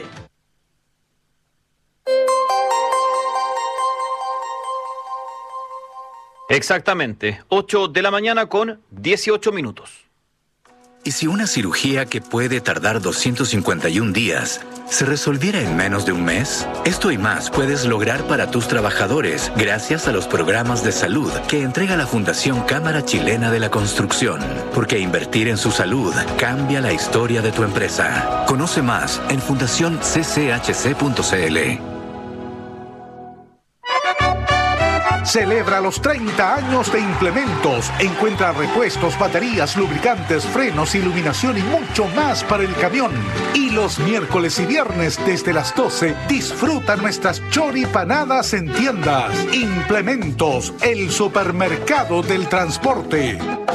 Exactamente, 8 de la mañana con 18 minutos. ¿Y si una cirugía que puede tardar 251 días se resolviera en menos de un mes? Esto y más puedes lograr para tus trabajadores gracias a los programas de salud que entrega la Fundación Cámara Chilena de la Construcción. Porque invertir en su salud cambia la historia de tu empresa. Conoce más en fundacioncchc.cl. Celebra los 30 años de Implementos. Encuentra repuestos, baterías, lubricantes, frenos, iluminación y mucho más para el camión. Y los miércoles y viernes desde las 12 disfruta nuestras choripanadas en tiendas. Implementos, el supermercado del transporte.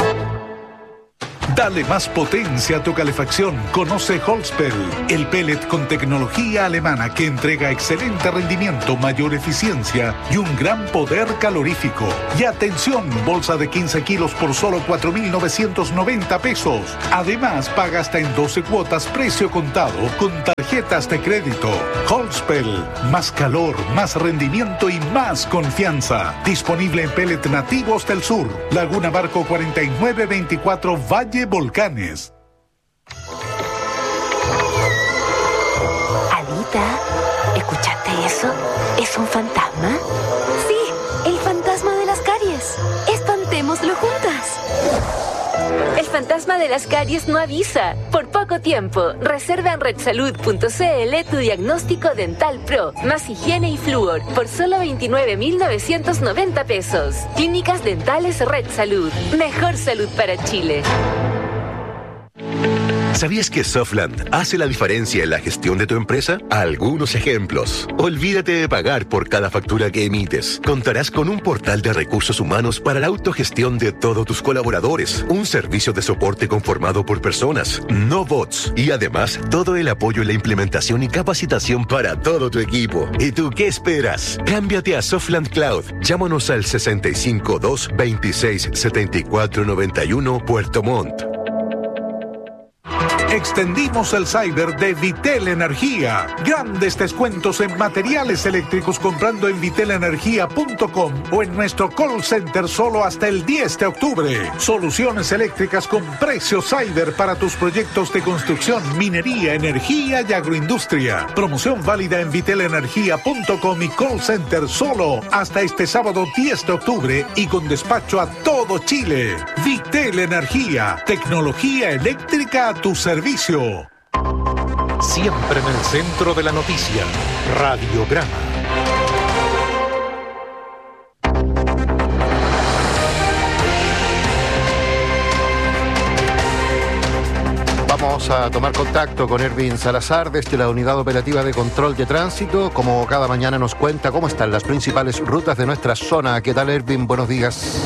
Dale más potencia a tu calefacción. Conoce Holzpel, el pellet con tecnología alemana que entrega excelente rendimiento, mayor eficiencia y un gran poder calorífico. Y atención, bolsa de 15 kilos por solo 4.990 pesos. Además, paga hasta en 12 cuotas precio contado con tarjetas de crédito. Holzpel, más calor, más rendimiento y más confianza. Disponible en pellet nativos del sur. Laguna Barco 4924 Valle Volcanes. Alita, ¿escuchaste eso? ¿Es un fantasma? Sí, el fantasma de las caries. Espantémoslo juntas. El fantasma de las caries no avisa. Por poco tiempo, reserva en redsalud.cl tu diagnóstico dental pro, más higiene y flúor, por solo 29.990 pesos. Clínicas Dentales Red Salud. Mejor salud para Chile. ¿Sabías que Softland hace la diferencia en la gestión de tu empresa? Algunos ejemplos. Olvídate de pagar por cada factura que emites. Contarás con un portal de recursos humanos para la autogestión de todos tus colaboradores. Un servicio de soporte conformado por personas, no bots. Y además, todo el apoyo en la implementación y capacitación para todo tu equipo. ¿Y tú qué esperas? Cámbiate a Softland Cloud. Llámanos al 652 26 74 91 Puerto Montt. Extendimos el cyber de Vitel Energía. Grandes descuentos en materiales eléctricos comprando en vitelenergia.com o en nuestro call center solo hasta el 10 de octubre. Soluciones eléctricas con precios cyber para tus proyectos de construcción, minería, energía y agroindustria. Promoción válida en vitelenergia.com y call center solo hasta este sábado 10 de octubre y con despacho a todo Chile. Vitel Energía, tecnología eléctrica a tu servicio. Siempre en el centro de la noticia, Radiograma. Vamos a tomar contacto con Erwin Salazar desde la Unidad Operativa de Control de Tránsito. Como cada mañana nos cuenta cómo están las principales rutas de nuestra zona. ¿Qué tal, Erwin? Buenos días.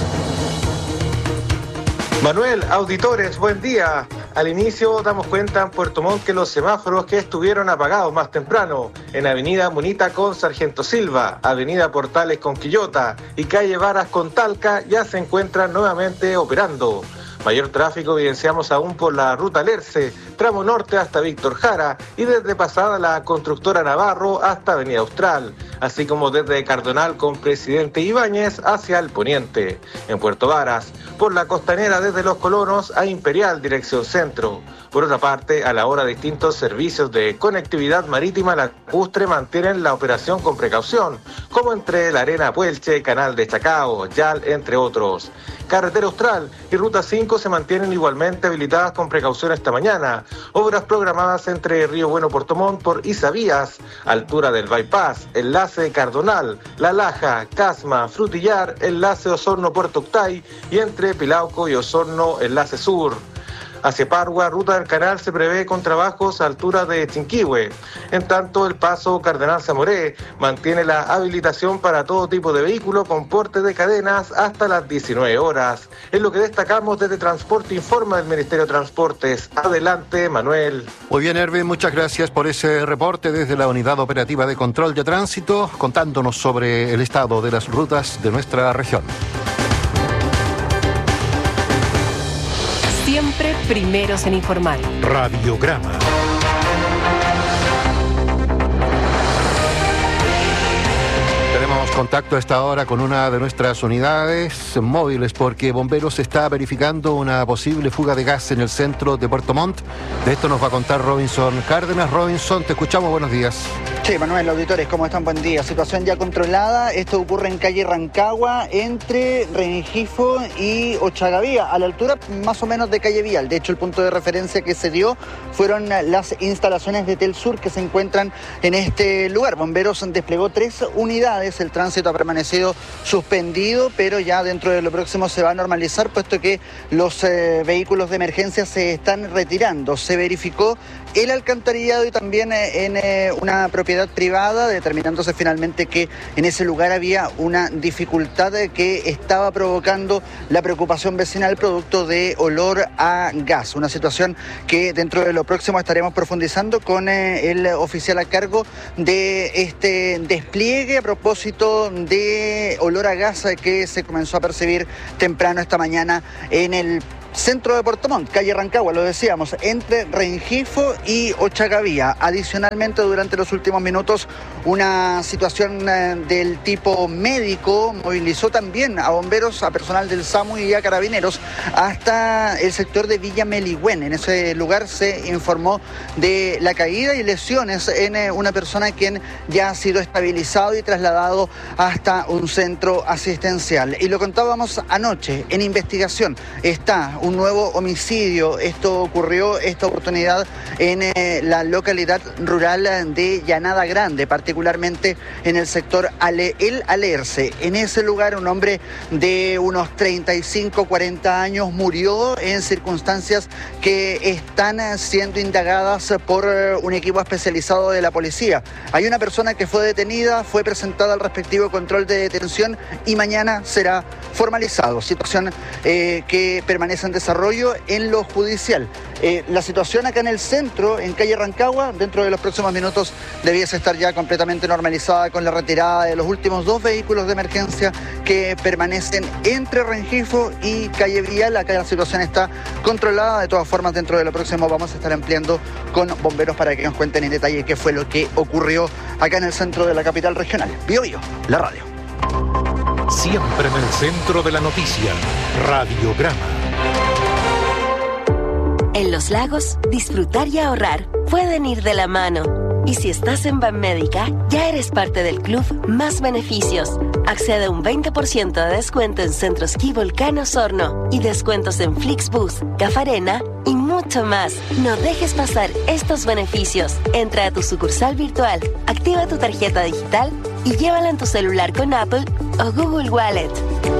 Manuel, auditores, buen día. Al inicio damos cuenta en Puerto Montt que los semáforos que estuvieron apagados más temprano en Avenida Munita con Sargento Silva, Avenida Portales con Quillota y Calle Varas con Talca ya se encuentran nuevamente operando. Mayor tráfico evidenciamos aún por la ruta Lerce, tramo norte hasta Víctor Jara y desde pasada la Constructora Navarro hasta Avenida Austral, así como desde Cardonal con Presidente Ibáñez hacia el poniente. En Puerto Varas, por la costanera desde Los Colonos a Imperial dirección centro. Por otra parte, a la hora distintos servicios de conectividad marítima lacustre mantienen la operación con precaución, como entre La Arena Puelche, Canal de Chacao, Yal, entre otros. Carretera Austral y Ruta 5 se mantienen igualmente habilitadas con precaución esta mañana. Obras programadas entre Río Bueno Puerto Montt por Isavías, altura del Bypass, enlace Cardonal, La Laja, Casma, Frutillar, enlace Osorno Puerto Octay y entre Pilauco y Osorno, enlace sur. Hacia Pargua, ruta del canal se prevé con trabajos a altura de Chinquihue. En tanto, el paso Cardenal Zamoré mantiene la habilitación para todo tipo de vehículo con porte de cadenas hasta las 19 horas. Es lo que destacamos desde Transporte Informa del Ministerio de Transportes. Adelante, Manuel. Muy bien, Erwin, muchas gracias por ese reporte desde la Unidad Operativa de Control de Tránsito, contándonos sobre el estado de las rutas de nuestra región. Siempre primeros en informar. Radiograma. Tenemos contacto a esta hora con una de nuestras unidades móviles porque Bomberos está verificando una posible fuga de gas en el centro de Puerto Montt. De esto nos va a contar Robinson Cárdenas. Robinson, te escuchamos, buenos días. Sí, Manuel, auditores, ¿cómo están? Buen día. Situación ya controlada. Esto ocurre en calle Rancagua, entre Rengifo y Ochagavía, a la altura más o menos de calle Vial. De hecho, el punto de referencia que se dio fueron las instalaciones de Telsur que se encuentran en este lugar. Bomberos desplegó 3 unidades. El tránsito ha permanecido suspendido, pero ya dentro de lo próximo se va a normalizar, puesto que los vehículos de emergencia se están retirando. Se verificó el alcantarillado y también en una propiedad privada, determinándose finalmente que en ese lugar había una dificultad que estaba provocando la preocupación vecinal producto de olor a gas. Una situación que dentro de lo próximo estaremos profundizando con el oficial a cargo de este despliegue a propósito de olor a gas que se comenzó a percibir temprano esta mañana en el centro de Puerto Montt, calle Rancagua, lo decíamos, entre Rengifo y Ochagavía. Adicionalmente, durante los últimos minutos, una situación del tipo médico movilizó también a bomberos, a personal del SAMU y a carabineros hasta el sector de Villa Meligüen. En ese lugar se informó de la caída y lesiones en una persona quien ya ha sido estabilizado y trasladado hasta un centro asistencial. Y lo contábamos anoche, en investigación está un nuevo homicidio. Esto ocurrió, esta oportunidad, en la localidad rural de Llanada Grande, particularmente en el sector El Alerce. En ese lugar, un hombre de unos 35, 40 años murió en circunstancias que están siendo indagadas por un equipo especializado de la policía. Hay una persona que fue detenida, fue presentada al respectivo control de detención y mañana será formalizado. Situación que permanece en desarrollo en lo judicial. La situación acá en el centro, en calle Rancagua, dentro de los próximos minutos debiese estar ya completamente normalizada con la retirada de los últimos 2 vehículos de emergencia que permanecen entre Rengifo y calle Vial. Acá la situación está controlada. De todas formas, dentro de lo próximo vamos a estar ampliando con bomberos para que nos cuenten en detalle qué fue lo que ocurrió acá en el centro de la capital regional. Bio Bio, la radio. Siempre en el centro de la noticia, Radiograma. En Los Lagos, disfrutar y ahorrar pueden ir de la mano. Y si estás en Banmédica, ya eres parte del club Más Beneficios. Accede a un 20% de descuento en Centro Esquí Volcán Osorno y descuentos en Flixbus, Cafarena y mucho más. No dejes pasar estos beneficios. Entra a tu sucursal virtual, activa tu tarjeta digital y llévala en tu celular con Apple o Google Wallet.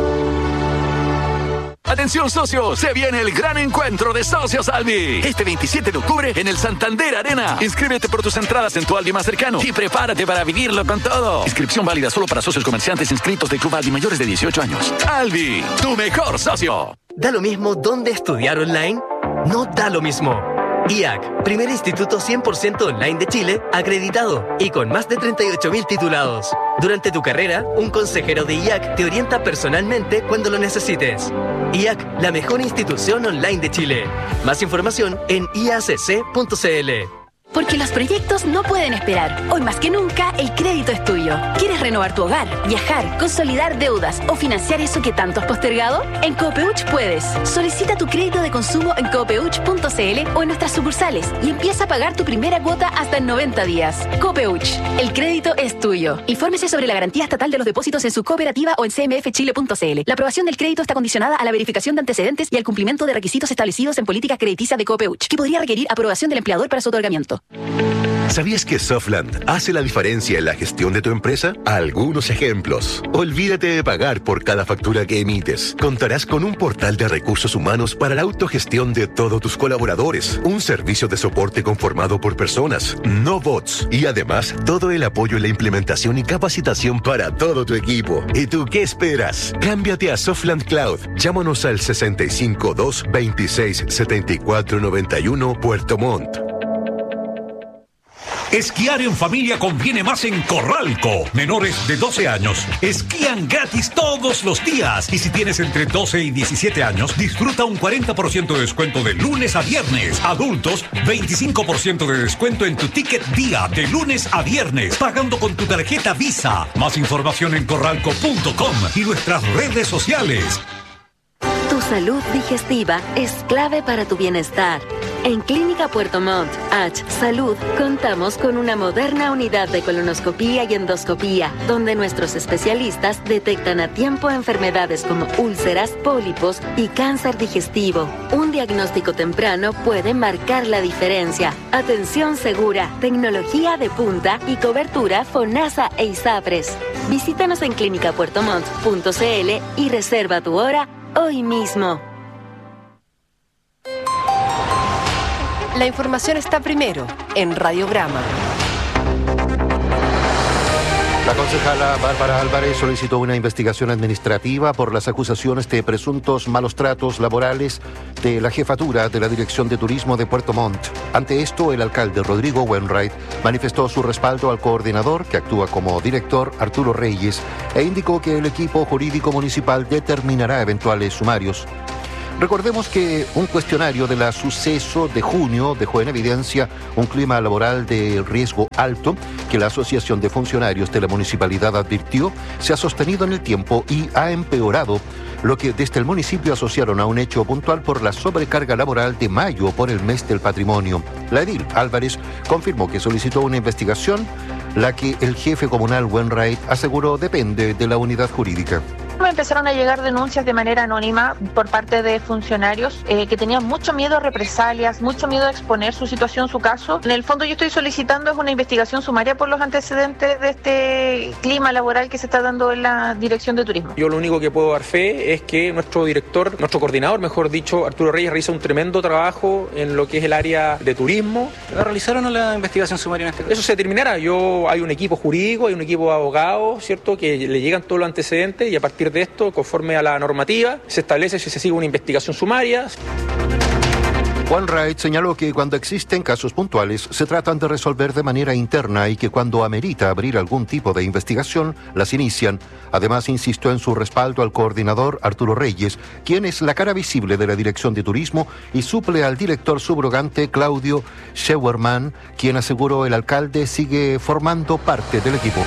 Atención socios, se viene el gran encuentro de Socios Albi. Este 27 de octubre en el Santander Arena. Inscríbete por tus entradas en tu Albi más cercano y prepárate para vivirlo con todo. Inscripción válida solo para socios comerciantes inscritos de Club Albi mayores de 18 años. Albi, tu mejor socio. ¿Da lo mismo dónde estudiar online? No da lo mismo. IAC, primer instituto 100% online de Chile, acreditado y con más de 38.000 titulados. Durante tu carrera, un consejero de IAC te orienta personalmente cuando lo necesites. IAC, la mejor institución online de Chile. Más información en iacc.cl. Porque los proyectos no pueden esperar. Hoy más que nunca, el crédito es tuyo. ¿Quieres renovar tu hogar, viajar, consolidar deudas o financiar eso que tanto has postergado? En Copeuch puedes. Solicita tu crédito de consumo en copeuch.cl o en nuestras sucursales y empieza a pagar tu primera cuota hasta en 90 días. Copeuch, el crédito es tuyo. Infórmese sobre la garantía estatal de los depósitos en su cooperativa o en cmfchile.cl. La aprobación del crédito está condicionada a la verificación de antecedentes y al cumplimiento de requisitos establecidos en políticas crediticias de Copeuch, que podría requerir aprobación del empleador para su otorgamiento. ¿Sabías que Softland hace la diferencia en la gestión de tu empresa? Algunos ejemplos. Olvídate de pagar por cada factura que emites. Contarás con un portal de recursos humanos para la autogestión de todos tus colaboradores. Un servicio de soporte conformado por personas, no bots. Y además, todo el apoyo en la implementación y capacitación para todo tu equipo. ¿Y tú qué esperas? Cámbiate a Softland Cloud. Llámanos al 652 26 74 91 Puerto Montt. Esquiar en familia conviene más en Corralco. Menores de 12 años esquían gratis todos los días. Y si tienes entre 12 y 17 años, disfruta un 40% de descuento de lunes a viernes. Adultos, 25% de descuento en tu ticket día de lunes a viernes, pagando con tu tarjeta Visa. Más información en corralco.com y nuestras redes sociales. Tu salud digestiva es clave para tu bienestar. En Clínica Puerto Montt, H Salud, contamos con una moderna unidad de colonoscopía y endoscopía, donde nuestros especialistas detectan a tiempo enfermedades como úlceras, pólipos y cáncer digestivo. Un diagnóstico temprano puede marcar la diferencia. Atención segura, tecnología de punta y cobertura FONASA e ISAPRES. Visítanos en clinicapuertomont.cl y reserva tu hora hoy mismo. La información está primero en Radiograma. La concejala Bárbara Álvarez solicitó una investigación administrativa por las acusaciones de presuntos malos tratos laborales de la jefatura de la Dirección de Turismo de Puerto Montt. Ante esto, el alcalde Rodrigo Wainwright manifestó su respaldo al coordinador, que actúa como director, Arturo Reyes, e indicó que el equipo jurídico municipal determinará eventuales sumarios. Recordemos que un cuestionario de la Suceso de junio dejó en evidencia un clima laboral de riesgo alto que la Asociación de Funcionarios de la Municipalidad advirtió se ha sostenido en el tiempo y ha empeorado, lo que desde el municipio asociaron a un hecho puntual por la sobrecarga laboral de mayo por el mes del patrimonio. La edil Álvarez confirmó que solicitó una investigación, la que el jefe comunal Wainwright aseguró depende de la unidad jurídica. Me empezaron a llegar denuncias de manera anónima por parte de funcionarios que tenían mucho miedo a represalias, mucho miedo a exponer su situación, su caso. En el fondo yo estoy solicitando es una investigación sumaria por los antecedentes de este clima laboral que se está dando en la Dirección de Turismo. Yo lo único que puedo dar fe es que nuestro director, nuestro coordinador, mejor dicho, Arturo Reyes, realiza un tremendo trabajo en lo que es el área de turismo. ¿La realizaron o la investigación sumaria en este caso? Eso se determinará. Hay un equipo jurídico, hay un equipo de abogados, ¿cierto?, que le llegan todos los antecedentes y a partir de esto, conforme a la normativa, se establece si se sigue una investigación sumaria. Wainwright señaló que cuando existen casos puntuales se tratan de resolver de manera interna y que cuando amerita abrir algún tipo de investigación, las inician. Además, insistió en su respaldo al coordinador Arturo Reyes, quien es la cara visible de la Dirección de Turismo y suple al director subrogante Claudio Scheuermann, quien aseguró el alcalde sigue formando parte del equipo.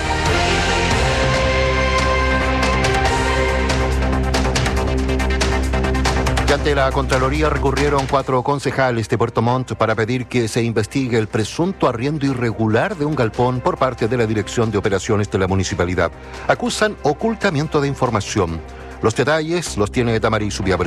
Ante la Contraloría recurrieron 4 concejales de Puerto Montt para pedir que se investigue el presunto arriendo irregular de un galpón por parte de la Dirección de Operaciones de la Municipalidad. Acusan ocultamiento de información. Los detalles los tiene Damaris Subiabre.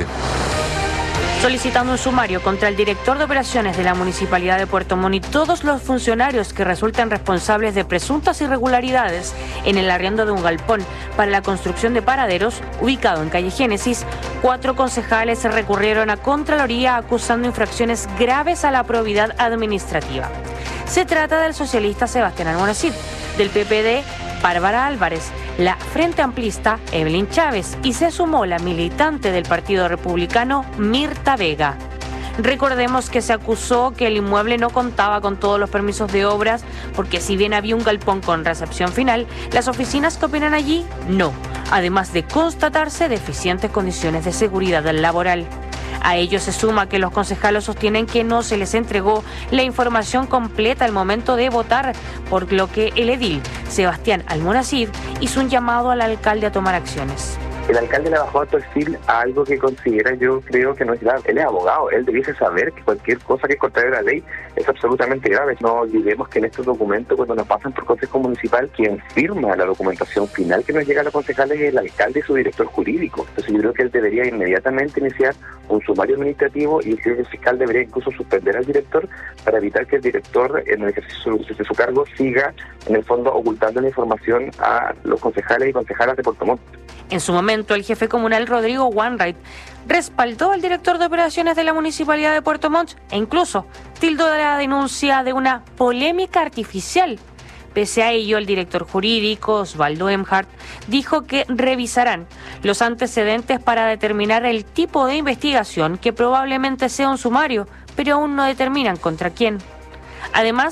Solicitando un sumario contra el director de operaciones de la Municipalidad de Puerto Montt y todos los funcionarios que resulten responsables de presuntas irregularidades en el arriendo de un galpón para la construcción de paraderos ubicado en calle Génesis, 4 concejales se recurrieron a Contraloría acusando infracciones graves a la probidad administrativa. Se trata del socialista Sebastián Almonacid, del PPD Bárbara Álvarez, la Frente Amplista Evelyn Chávez y se sumó la militante del Partido Republicano Mirta Vega. Recordemos que se acusó que el inmueble no contaba con todos los permisos de obras porque si bien había un galpón con recepción final, las oficinas que operan allí no, además de constatarse deficientes condiciones de seguridad laboral. A ello se suma que los concejales sostienen que no se les entregó la información completa al momento de votar, por lo que el edil Sebastián Almonacid hizo un llamado al alcalde a tomar acciones. El alcalde le bajó el perfil a algo que considera, yo creo que no es grave. Él es abogado, él debiese saber que cualquier cosa que es contraria a la ley es absolutamente grave. No olvidemos que en estos documentos, cuando nos pasan por Consejo Municipal, quien firma la documentación final que nos llega a los concejales es el alcalde y su director jurídico. Entonces yo creo que él debería inmediatamente iniciar un sumario administrativo y el fiscal debería incluso suspender al director para evitar que el director, en el ejercicio de su cargo, siga en el fondo ocultando la información a los concejales y concejalas de Puerto Montt. En su momento, el jefe comunal Rodrigo Wainwright respaldó al director de operaciones de la Municipalidad de Puerto Montt e incluso tildó de la denuncia de una polémica artificial. Pese a ello, el director jurídico, Osvaldo Emhart, dijo que revisarán los antecedentes para determinar el tipo de investigación que probablemente sea un sumario, pero aún no determinan contra quién. Además,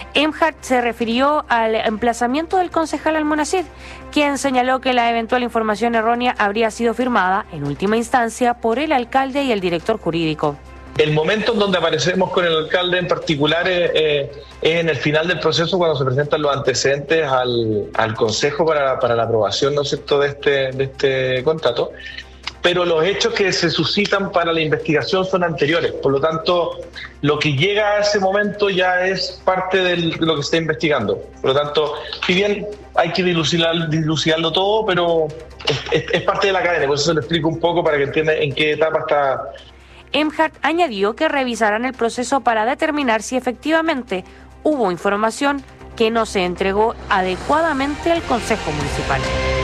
Emhart se refirió al emplazamiento del concejal Almonacid, quien señaló que la eventual información errónea habría sido firmada, en última instancia, por el alcalde y el director jurídico. El momento en donde aparecemos con el alcalde en particular es en el final del proceso, cuando se presentan los antecedentes al Consejo para la aprobación, ¿no es cierto?, de este contrato. Pero los hechos que se suscitan para la investigación son anteriores. Por lo tanto, lo que llega a ese momento ya es parte de lo que se está investigando. Por lo tanto, si bien hay que dilucidarlo todo, pero es parte de la cadena. Por eso se lo explico un poco para que entiendan en qué etapa está. Emhart añadió que revisarán el proceso para determinar si efectivamente hubo información que no se entregó adecuadamente al Consejo Municipal.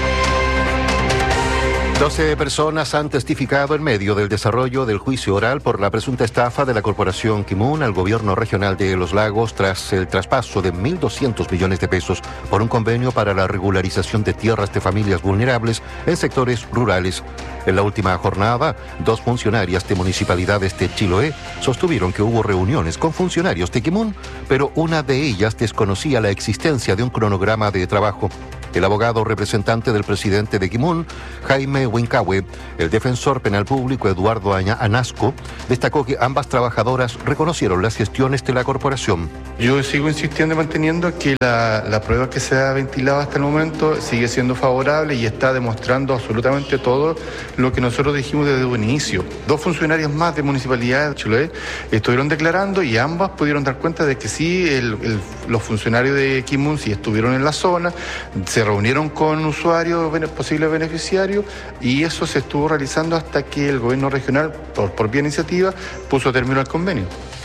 12 personas han testificado en medio del desarrollo del juicio oral por la presunta estafa de la corporación Kimun al gobierno regional de Los Lagos tras el traspaso de 1.200 millones de pesos por un convenio para la regularización de tierras de familias vulnerables en sectores rurales. En la última jornada, 2 funcionarias de municipalidades de Chiloé sostuvieron que hubo reuniones con funcionarios de Kimun, pero una de ellas desconocía la existencia de un cronograma de trabajo. El abogado representante del presidente de Kimun, Jaime Huincahue, el defensor penal público Eduardo Anasco, destacó que ambas trabajadoras reconocieron las gestiones de la corporación. Yo sigo insistiendo y manteniendo que la prueba que se ha ventilado hasta el momento sigue siendo favorable y está demostrando absolutamente todo lo que nosotros dijimos desde un inicio. 2 funcionarios más de municipalidad de Chiloé estuvieron declarando y ambas pudieron dar cuenta de que sí, los funcionarios de Kimun sí estuvieron en la zona, se reunieron con usuarios, posibles beneficiarios, y eso se estuvo realizando hasta que el gobierno regional, por propia iniciativa, puso término al convenio.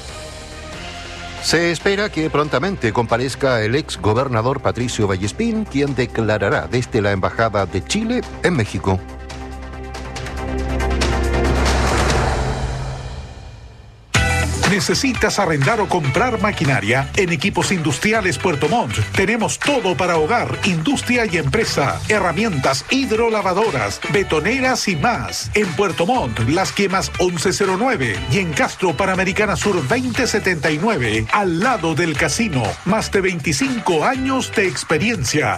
Se espera que prontamente comparezca el ex gobernador Patricio Vallespín, quien declarará desde la Embajada de Chile en México. ¿Necesitas arrendar o comprar maquinaria? En Equipos Industriales Puerto Montt tenemos todo para hogar, industria y empresa. Herramientas hidrolavadoras, betoneras y más. En Puerto Montt, Las Quemas 1109 y en Castro Panamericana Sur 2079, al lado del casino. Más de 25 años de experiencia.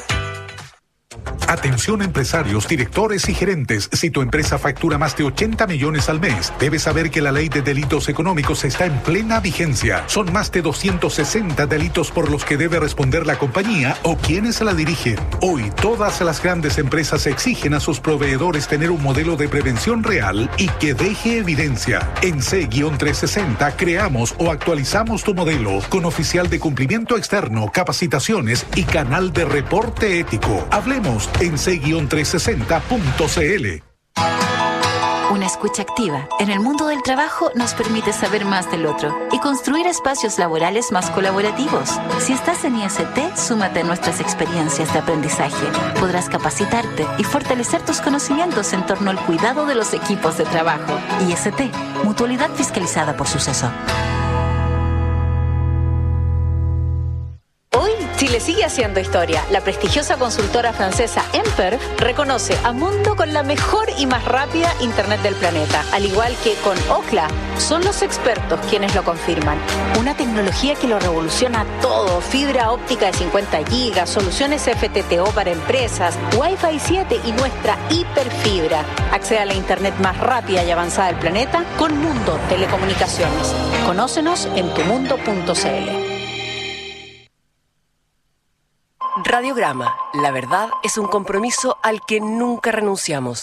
Atención empresarios, directores y gerentes. Si tu empresa factura más de 80 millones al mes, debes saber que la ley de delitos económicos está en plena vigencia. Son más de 260 delitos por los que debe responder la compañía o quienes la dirigen. Hoy, todas las grandes empresas exigen a sus proveedores tener un modelo de prevención real y que deje evidencia. En C-360 creamos o actualizamos tu modelo con oficial de cumplimiento externo, capacitaciones y canal de reporte ético. Hablemos en c-360.cl. Una escucha activa en el mundo del trabajo nos permite saber más del otro y construir espacios laborales más colaborativos. Si estás en IST, súmate a nuestras experiencias de aprendizaje. Podrás capacitarte y fortalecer tus conocimientos en torno al cuidado de los equipos de trabajo. IST, Mutualidad Fiscalizada por Suceso. Chile sigue haciendo historia. La prestigiosa consultora francesa Emper reconoce a Mundo con la mejor y más rápida Internet del planeta. Al igual que con Ookla, son los expertos quienes lo confirman. Una tecnología que lo revoluciona todo. Fibra óptica de 50 gigas, soluciones FTTO para empresas, Wi-Fi 7 y nuestra hiperfibra. Accede a la Internet más rápida y avanzada del planeta con Mundo Telecomunicaciones. Conócenos en tumundo.cl. Radiograma. La verdad es un compromiso al que nunca renunciamos.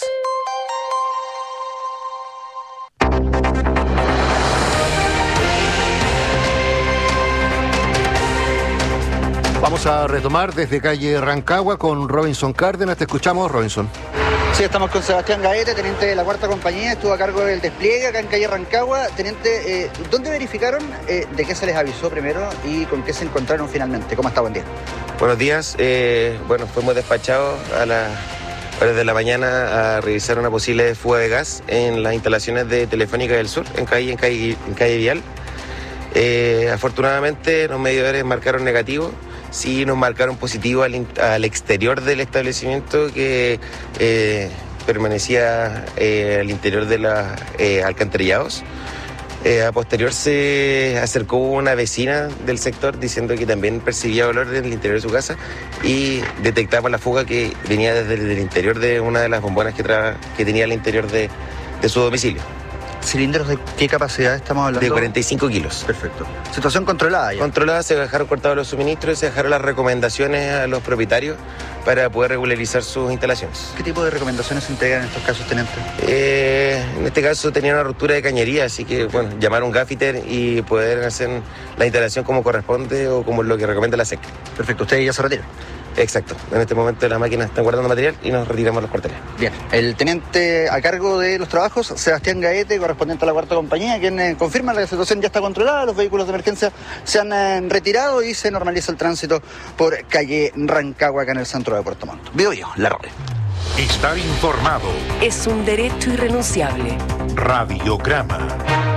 Vamos a retomar desde calle Rancagua con Robinson Cárdenas. Te escuchamos, Robinson. Sí, estamos con Sebastián Gaete, teniente de la 4ª compañía, estuvo a cargo del despliegue acá en calle Rancagua. Teniente, ¿dónde verificaron de qué se les avisó primero y con qué se encontraron finalmente? ¿Cómo está? Buen día. Buenos días. Fuimos despachados a las horas de la mañana a revisar una posible fuga de gas en las instalaciones de Telefónica del Sur, en calle Vial. Afortunadamente los medidores marcaron negativo. Sí nos marcaron positivo al exterior del establecimiento, que permanecía al interior de los alcantarillados. A posterior se acercó una vecina del sector diciendo que también percibía olor en el interior de su casa y detectamos la fuga que venía desde el interior de una de las bombonas que tenía al interior de su domicilio. ¿Cilindros de qué capacidad estamos hablando? De 45 kilos. Perfecto. ¿Situación controlada ya? Controlada, se dejaron cortados los suministros y se dejaron las recomendaciones a los propietarios para poder regularizar sus instalaciones. ¿Qué tipo de recomendaciones se entregan en estos casos, teniente? En este caso tenía una ruptura de cañería, así que bueno, llamar a un gaffiter y poder hacer la instalación como corresponde o como lo que recomienda la SEC. Perfecto, ¿ustedes ya se retiran? Exacto. En este momento las máquinas están guardando material y nos retiramos los cuarteles. Bien. El teniente a cargo de los trabajos, Sebastián Gaete, correspondiente a la cuarta compañía, quien confirma que la situación ya está controlada, los vehículos de emergencia se han retirado y se normaliza el tránsito por calle Rancagua, acá en el centro de Puerto Montt. Veo yo, la radio. Estar informado. Es un derecho irrenunciable. Radiograma.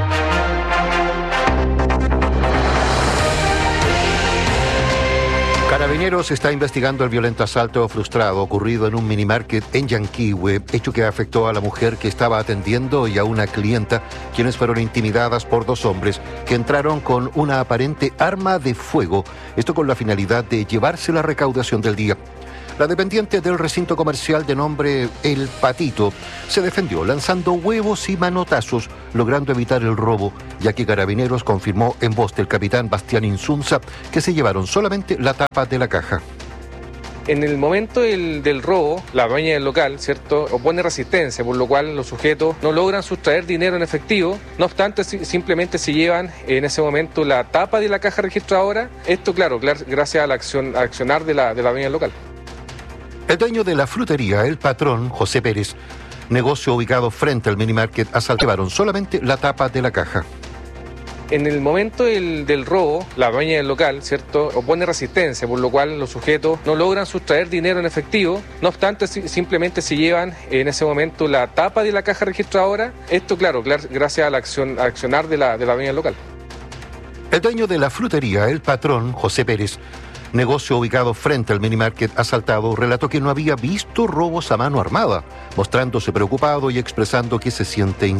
Carabineros está investigando el violento asalto frustrado ocurrido en un minimarket en Yanquihue, hecho que afectó a la mujer que estaba atendiendo y a una clienta, quienes fueron intimidadas por dos hombres que entraron con una aparente arma de fuego, esto con la finalidad de llevarse la recaudación del día. La dependiente del recinto comercial de nombre El Patito se defendió lanzando huevos y manotazos, logrando evitar el robo, ya que Carabineros confirmó en voz del capitán Bastián Insunza que se llevaron solamente la tapa de la caja. En el momento del robo, la dueña del local, ¿cierto?, opone resistencia, por lo cual los sujetos no logran sustraer dinero en efectivo. No obstante, simplemente se llevan en ese momento la tapa de la caja registradora. Esto, claro, gracias al accionar de la dueña del local. El dueño de la frutería, el patrón, José Pérez, negocio ubicado frente al minimarket, asaltaron solamente la tapa de la caja. En el momento del robo, la dueña del local, ¿cierto?, opone resistencia, por lo cual los sujetos no logran sustraer dinero en efectivo. No obstante, simplemente se llevan en ese momento la tapa de la caja registradora. Esto, claro, gracias al accionar de la dueña del local. El dueño de la frutería, el patrón, José Pérez, negocio ubicado frente al minimarket asaltado, relató que no había visto robos a mano armada, mostrándose preocupado y expresando que se siente